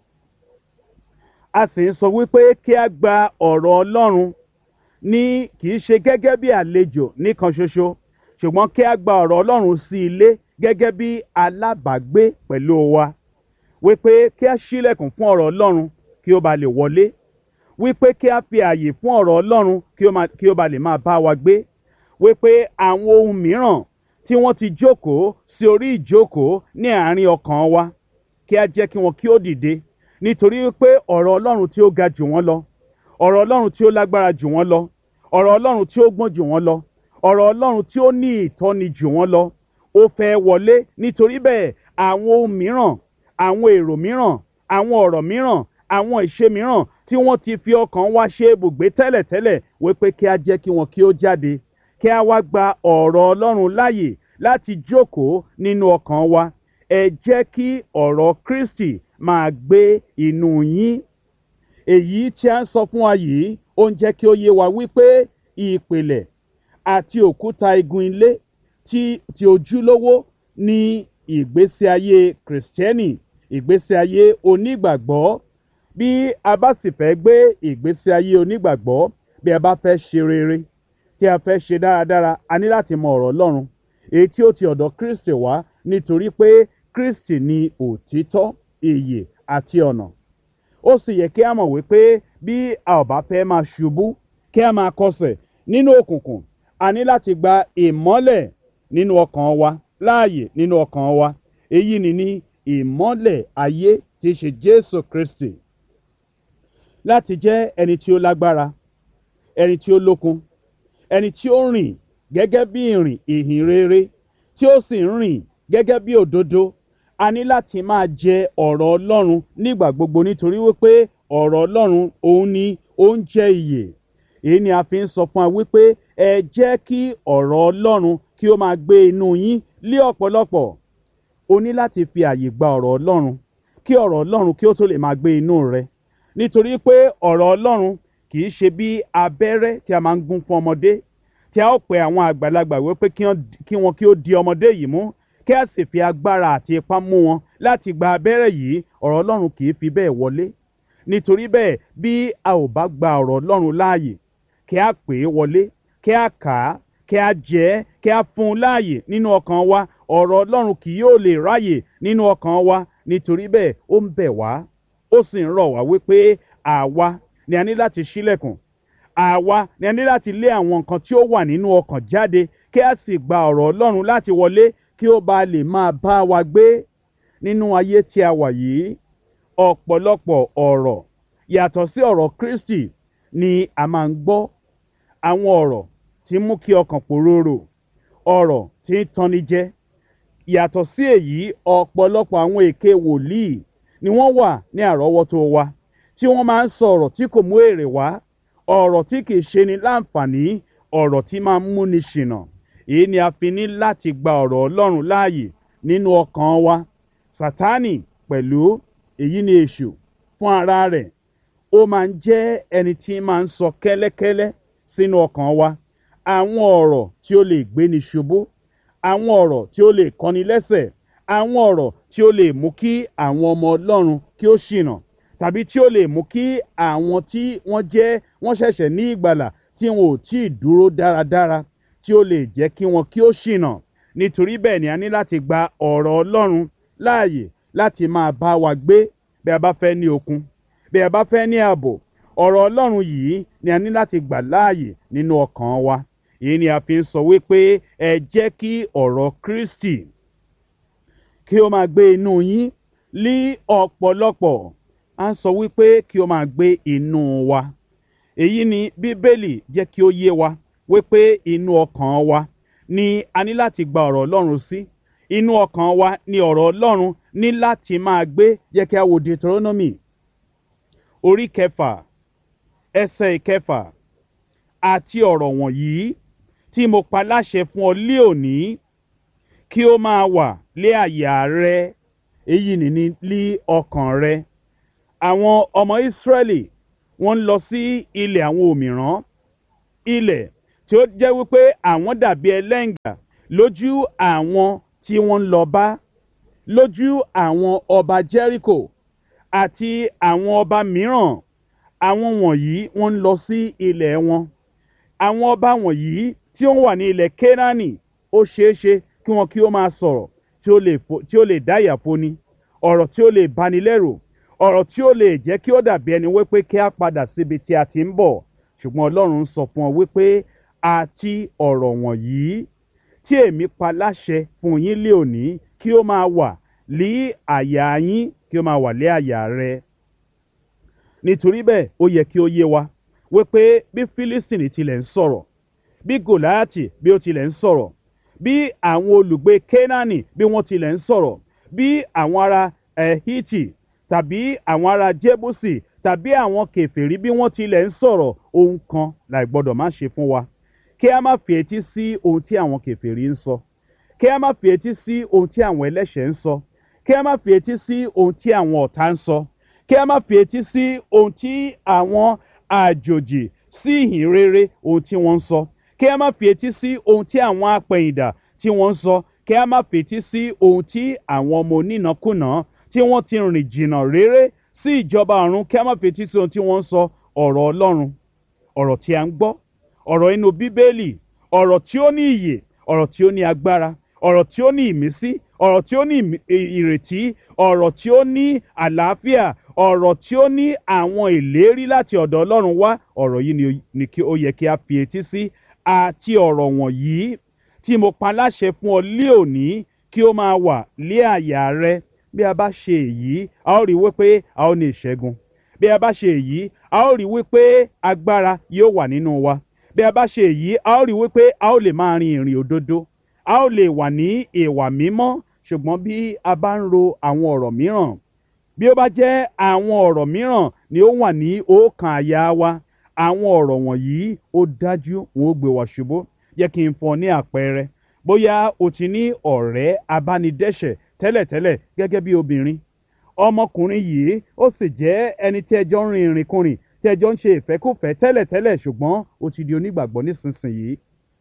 A sì ń sọ wípé kí a gba ọ̀rọ̀ Ọlọ́run ní kì í ṣe gẹ́gẹ́ bí àlejò nìkan ṣoṣo, ṣùgbọ́n kí a gba ọ̀rọ̀ Ọlọ́run sí ilé gẹ́gẹ́ bí alábàágbé pẹ̀lú wa. Wípé kí a ṣílẹ̀kùn fún ọ̀rọ̀ Ọlọ́run kí ó ba lè wọlé. Wípé kí a fi ààyè fún ọ̀rọ̀ Ọlọ́run kí ó ba lè máa bá wa gbé. Wípé àwọn ohun mìíràn tí wọ́n ti jókòó sí orí ìjókòó ní àárín ọkàn wa, kí a jẹ́ kí wọn kí ó dìde. Nítorí wípé ọ̀rọ̀ Ọlọ́run tí ó ga jù wọ́n lọ, ọ̀rọ̀ Ọlọ́run tí ó lágbára jù wọ́n lọ, ọ̀rọ̀ Ọlọ́run tí ó gbọ́n jù wọ́n lọ, ọ̀rọ̀ Ọlọ́run tí ó ní ìtọ́ni jù wọ́n lọ, ó fẹ́ wọlé. Nítorí bẹ́ẹ̀ àwọn ohun mìíràn, àwọn èrò mìíràn, àwọn ọ̀rọ̀ mìíràn, àwọn ìṣe mìíràn tí wọ́n ti fi ọkàn wa ṣe ibùgbé tẹ́lẹ̀tẹ́lẹ̀, wípé kí a jẹ́ kí wọn kí ó jáde. Kí a wá gba ọ̀rọ̀ Ọlọ́run láàyè láti jókòó nínú ọkàn wa. Ẹ jẹ́ kí ọ̀rọ̀ Kristi máa gbé inú yín. Èyí tí a ń sọ fún wa yìí, ó ń jẹ́ kí ó yé wa wípé ìpìlẹ̀ àti òkúta igun ilé tí ojúlówó ní ìgbésí ayé Kìrìsìtẹ́nì, ìgbésí ayé onígbàgbọ́. Bí a bá sì fẹ́ gbé ìgbésí ayé onígbàgbọ́, bí a bá fẹ́ ṣe rere, tí a fẹ́ ṣe dáradára, a ní láti mọ ọ̀rọ̀ Ọlọ́run, èyí tí ó ti ọ̀dọ̀ Kristi wá, nítorí pé Kristi ni òtítọ́, ìyè àti ọ̀nà. Ó sì yẹ kí a mọ̀ wípé bí a ò bá fẹ́ máa ṣubú, kí a máa kọsẹ̀ nínú òkùnkùn, a ní láti gba ìmọ́lẹ̀ nínú ọkàn wa, láàyè nínú ọkàn wa. Èyí ni ìmọ́lẹ̀ ayé tí í ṣe Jésù Kristi. Láti jẹ́ ẹni tí ó lágbára, ẹni tí ó lókun, ẹni tí ó rìn gẹ́gẹ́ bí ìrìn ìhìn rere, tí ó sì ń rìn gẹ́gẹ́ bí òdodo, a ní láti máa jẹ ọ̀rọ̀ Ọlọ́run nígbà gbogbo, nítorí wípé ọ̀rọ̀ Ọlọ́run òun ni oúnjẹ ìyè. Èyí ni a fi ń sọ fún wa wípé ẹ jẹ́ kí ọ̀rọ̀ Ọlọ́run kí ó máa gbé inú yín lé ọ̀pọ̀lọpọ̀. O ní láti fi àyè gba ọ̀rọ̀ Ọlọ́run kí ọ̀rọ̀ Ọlọ́run kí ó tó lè máa gbé inú rẹ. Nítorí pé ọ̀rọ̀ Ọlọ́run kì í ṣe bí abẹ́rẹ́ tí a máa ń gún fún ọmọdé, tí a ó pe àwọn àgbàlagbà wípé kí wọn kí ó di ọmọdé yìí mú, kí a sì fi agbára àti ipá mú wọn láti gba abẹ́rẹ́ yìí. Ọ̀rọ̀ Ọlọ́run kì í fi bẹ́ẹ̀ wọlé. Nítorí bẹ́ẹ̀ bí a ò bá gba ọ̀rọ̀ Ọlọ́run láàyè, kí a pè é wọlé, kí a kà á, kí a jẹ ẹ́, kí a fún un láàyè nínú ọkàn wa, ọ̀rọ̀ Ọlọ́run kì yóò lè ráyè nínú ọkàn wa. Nítorí bẹ́ẹ̀ ó ń bẹ̀ wá, ó sì ń rọ̀ wá wípé àwa ni a ní láti ṣílẹ̀kùn. Àwa ni a ní láti lé àwọn nǹkan tí ó wà nínú ọkàn jáde, kí a sì gba ọ̀rọ̀ Ọlọ́run láti wọlé, kí ó bá lè máa bá wa gbé nínú ayé tí a wà yìí. Ọ̀pọ̀lọpọ̀ ọ̀rọ̀ yàtọ̀ sí ọ̀rọ̀ Kristi ni a máa ń gbọ́. Àwọn ọ̀rọ̀ tí mú kí ọkàn pòróró, ọ̀rọ̀ tí ń tanni jẹ. Yàtọ̀ sí èyí, ọ̀pọ̀lọpọ̀ àwọn èké wòlíì ni wọ́n wà ní àrọ́wọ́tó wa, tí wọ́n máa ń sọ ọ̀rọ̀ tí kò mú èrè wá, ọ̀rọ̀ tí kìí ṣe ni láǹfààní, ọ̀rọ̀ tí máa ń múni ṣìnà. Èyí ni a fi ní láti gba ọ̀rọ̀ Ọlọ́run láàyè nínú ọkàn wa. Sátánì pẹ̀lú, èyí ni èṣù fún ara rẹ̀, ó máa ń jẹ́ ẹni tí máa ń sọ kẹ́lẹ́kẹ́lẹ́ sínú ọkàn wa àwọn ọ̀rọ̀ tí ó lè gbéni ṣubú, àwọn ọ̀rọ̀ tí ó lè kọni lẹ́sẹ̀, àwọn ọ̀rọ̀ tí ó lè mú kí àwọn ọmọ Ọlọ́run kí ó ṣìnà, tàbí tí ó lè mú kí àwọn tí wọ́n ṣẹ̀ṣẹ̀ ní ìgbàlà tí wọn ò tí ì dúró dáradára, tí ó lè jẹ́ kí wọn kí ó ṣìnà. Nítorí bẹ́ẹ̀ ni a ní láti gba ọ̀rọ̀ Ọlọ́run láàyè láti máa bá wa gbé bí a bá fẹ́ ní okun, bí a bá fẹ́ ní ààbò. Ọ̀rọ̀ Ọlọ́run yìí ni a ní láti gbà láàyè nínú ọkàn wa. Èyí ni a fi ń sọ wípé ẹ jẹ́ kí ọ̀rọ̀ Kristi kí ó máa gbé inú yín lí ọ̀pọ̀lọpọ̀. A ń sọ wípé kí ó máa gbé inú wa. Èyí ni Bíbélì jẹ́ kí ó yé wa wípé inú ọkàn wa ni a ní láti gba ọ̀rọ̀ Ọlọ́run sí. inú ọkàn wa ni ọ̀rọ̀ Ọlọ́run ní láti máa gbé. Jẹ́ kí a wo Deuteronomy orí 6 ẹsẹ̀ 6. Àti ọ̀rọ̀ wọ̀nyí tí mo pa láṣẹ fún ọ lé òní kí ó máa wà lé àyà rẹ, èyí ní lí ọkàn rẹ. Àwọn ọmọ Ísírẹ́lì wọ́n ń lọ sí ilẹ̀ àwọn òmìrán, ilẹ̀ tí ó jẹ́ wípé àwọn dàbí ẹlẹ́ǹgà lójú àwọn tí wọ́n ń lọ bá, lójú àwọn ọba Jẹ́ríkò àti àwọn ọba mìíràn. Àwọn wọ̀nyí wọ́n ń lọ sí ilẹ̀ wọn. Àwọn ọba wọ̀nyí tí ó wà ní ilẹ̀ Kénáánì, ó ṣeéṣe kí wọn kí ó máa sọ̀rọ̀ tí ó lè dáyà foni, ọ̀rọ̀ tí ó lè bani lẹ́rù, ọ̀rọ̀ tí ó lè jẹ́ kí ó dàbí ẹni wípé kí a padà síbi tí a ti ń bọ̀. Ṣùgbọ́n Ọlọ́run sọ fún ọ wípé àti ọ̀rọ̀ wọ̀nyí tí èmi pa láṣẹ fún yín lé òní kí ó máa wà lé àyà yín, kí ó máa wà lé àyà rẹ. Nítorí bẹ́ẹ̀ ó yẹ kí ó yé wa wípé bí Fílístìnì tilẹ̀ ń sọ̀rọ̀, bí Gòláàtì bí ó tilẹ̀ ń sọ̀rọ̀, bí àwọn olùgbé Kénáánì bí wọ́n tilẹ̀ ń sọ̀rọ̀, bí àwọn ará Hítì tàbí àwọn ará Jébúsì tàbí àwọn kèfèrí bí wọ́n tilẹ̀ ń sọ̀rọ̀, ohun kan láì gbọ́dọ̀ má ṣe fún wa: kí a má fi etí sí ohun tí àwọn kèfèrí ń sọ, kí a má fi etí sí ohun tí àwọn ẹlẹ́ṣẹ̀ ń sọ, kí a má fi etí sí ohun tí àwọn ọ̀tá ń sọ, kí a má fi etí sí ohun tí àwọn àjòjì sí ìhìn rere ohun tí wọ́n ń sọ, kí a má fi etí sí ohun tí àwọn apẹ̀yìndà tí wọ́n ń sọ, kí a má fi etí sí ohun tí àwọn ọmọ onínàkúnà tí wọ́n ti rìn jìnnà réré sí ìjọba ọ̀run, kí a má fi etí sí ohun tí wọ́n ń sọ. Ọ̀rọ̀ Ọlọ́run, ọ̀rọ̀ tí a ń gbọ́, ọ̀rọ̀ inú Bíbélì, ọ̀rọ̀ tí ó ní ìyè, ọ̀rọ̀ tí ó ní agbára, ọ̀rọ̀ tí ó ní ìmísí, ọ̀rọ̀ tí ó ní ìrètí, ọ̀rọ̀ tí ó ní àlàáfíà, ọ̀rọ̀ tí ó ní àwọn ìlérí láti ọ̀dọ̀ Ọlọ́run wá. Ọ̀rọ̀ yìí ni ó yẹ kí a fi etí sí. Àti ọ̀rọ̀ wọ̀nyí tí mo pa láṣẹ fún ọ lé òní kí ó máa wà lé àyà rẹ. Bí a bá ṣe èyí, a ó rí wípé a ó ní ìṣẹ́gun. Bí a bá ṣe èyí, a ó rí wípé agbára yóò wà nínú wa. Bí a bá ṣe èyí, a ó rí wípé a ó lè máa rin ìrìn òdodo, a ó lè wà ní ìwà mímọ́. Ṣùgbọ́n bí a bá ń ro àwọn ọ̀rọ̀ mìíràn, bí ó bá jẹ́ àwọn ọ̀rọ̀ mìíràn ni ó wà ní ọkàn àyà wa, àwọn ọ̀rọ̀ wọ̀nyí ó dájú wọn ó gbé wa ṣubú. Jẹ́ kí n fún ọ ní àpẹẹrẹ. Bóyá o ti ní ọ̀rẹ́ abánidẹ́ṣẹ̀ tẹ́lẹ̀tẹ́lẹ̀ gẹ́gẹ́ bí obìnrin. Ọmọkùnrin yìí ó sì jẹ́ ẹni tí ẹjọ́ ń rin ìrìnkúrìn, tí ẹjọ́ ń ṣe ìfẹ́kúfẹ̀ẹ́ tẹ́lẹ̀tẹ́lẹ̀, ṣùgbọ́n ó ti di onígbàgbọ́ nísinsìnyí.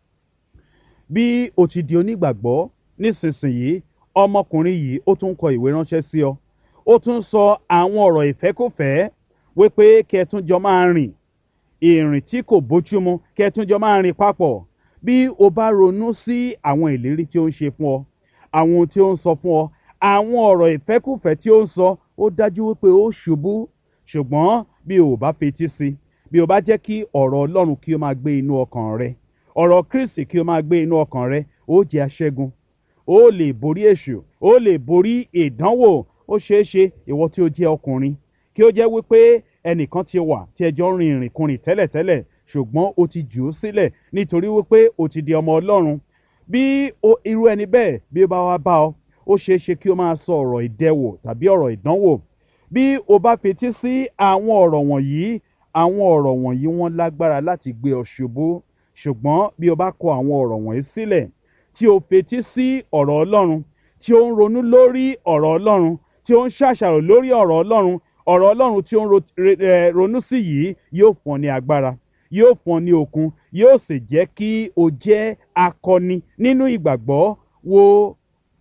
Bí o ti di onígbàgbọ́ nísinsìnyí, ọmọkùnrin yìí ó tún kọ ìwé ránṣẹ́ sí ọ. Ó tún sọ àwọn ọ̀rọ̀ ìfẹ́kúfẹ̀ẹ́ wípé kí ẹ tún jọ máa rìn ìrìn tí kò bójúmu, kí ẹ tún jọ máa rìn papọ̀. Bí o bá ronú sí àwọn ìlérí tí ó ń ṣe fún ọ, àwọn ohun tí ó ń sọ fún ọ, àwọn ọ̀rọ̀ ìfẹ́kúfẹ̀ẹ́ tí ó ń sọ, ó dájú wípé ó ṣubú. Ṣùgbọ́n bí o bá fetí sí, bí o bá jẹ́ kí ọ̀rọ̀ Ọlọ́run kí ó máa gbé inú ọkàn rẹ, ọ̀rọ̀ Kristi kí ó máa gbé inú ọkàn rẹ, ó jẹ́ aṣẹ́gun. Ó lè borí èṣù, ó lè borí ìdánwò. Ó ṣeé ṣe ìwọ tí ó jẹ́ ọkùnrin kí ó jẹ́ wípé ẹnìkan ti wà tí ẹjọ́ ń rin ìrìnkúrìn tẹ́lẹ̀tẹ́lẹ̀, ṣùgbọ́n ó ti jù ú sílẹ̀ nítorí wípé ó ti di ọmọ Ọlọ́run. Bí irú ẹni bẹ́ẹ̀ bí ó bá wá bá ọ, ó ṣeé ṣe kí ó máa sọ ọ̀rọ̀ ìdẹwò tàbí ọ̀rọ̀ ìdánwò. Bí o bá fetí sí àwọn ọ̀rọ̀ wọ̀nyí, àwọn ọ̀rọ̀ wọ̀nyí wọ́n lágbára láti gbé ọ ṣubú. Ṣùgbọ́n bí o bá kọ àwọn ọ̀rọ̀ wọ̀nyí sílẹ̀, tí o fetí sí ọ̀rọ̀ Ọlọ́run, tí ó ń ronú lórí ọ̀rọ̀ Ọlọ́run, tí ó ń ṣàṣàrò lórí ọ̀rọ̀ Ọlọ́run, ọ̀rọ̀ Ọlọ́run tí ó ń ronú sí yìí yóò fún ọ ní agbára, yóò fún ọ ní okun, yóò sì jẹ́ kí o jẹ́ akọni nínú ìgbàgbọ́. Wo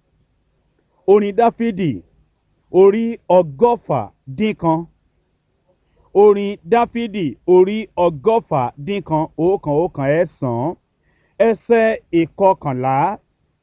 orin Dáfídì orí 119. Orin Dáfídì orí 119 119 ẹsẹ̀ 11.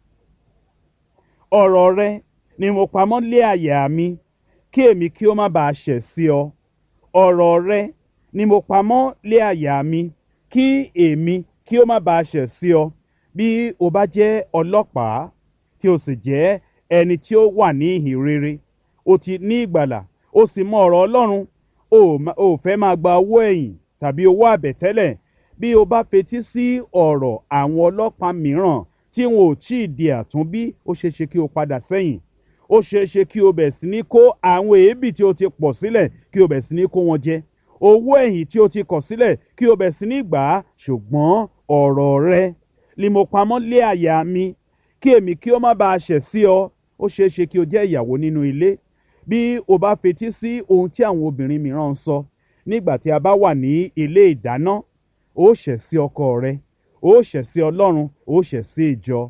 Ọ̀rọ̀ rẹ ni mo pamọ́ lé àyà mi, kí èmi kí ó má bàa ṣẹ̀ sí ọ. Ọ̀rọ̀ rẹ ni mo pamọ́ lé àyà mi, kí èmi kí ó má bàa ṣẹ̀ sí ọ. Bí o bá jẹ́ ọlọ́pàá tí o sì jẹ́ ẹni tí ó wà ní ìhìn rere, o ti ní ìgbàlà, o sì mọ ọ̀rọ̀ Ọlọ́run, o fẹ́ máa gba owó ẹ̀yìn tàbí owó àbẹ̀tẹ́lẹ̀. Bí o bá fetí sí ọ̀rọ̀ àwọn ọlọ́pàá mìíràn tí wọn ò tí ì di àtúnbí ó ṣeé ṣe kí o padà sẹ́yìn ó ṣeé ṣe kí o bẹ̀ sí ní kó àwọn èébì tí o ti pọ̀ sílẹ̀ kí o bẹ̀ sí ní kó wọn jẹ owó ẹ̀yìn tí o ti kọ̀ sílẹ̀ kí o bẹ̀ sí ní gbà á ṣùgbọ́n ọ̀rọ̀ rẹ ni mo pamọ́ lé àyà mi kí èmi kí ó má bàa ṣẹ̀ sí ọ ó ṣeé ṣe kí o jẹ́ ìyàwó nínú ilé bí o bá fetí sí ohun tí àwọn obìnrin mìíràn ń sọ nígbà tí a bá wà ní ilé ìdáná ó ṣẹ̀ sí ọkọ rẹ ó ṣẹ̀ sí Ọlọ́run ó ṣẹ̀ sí ìjọ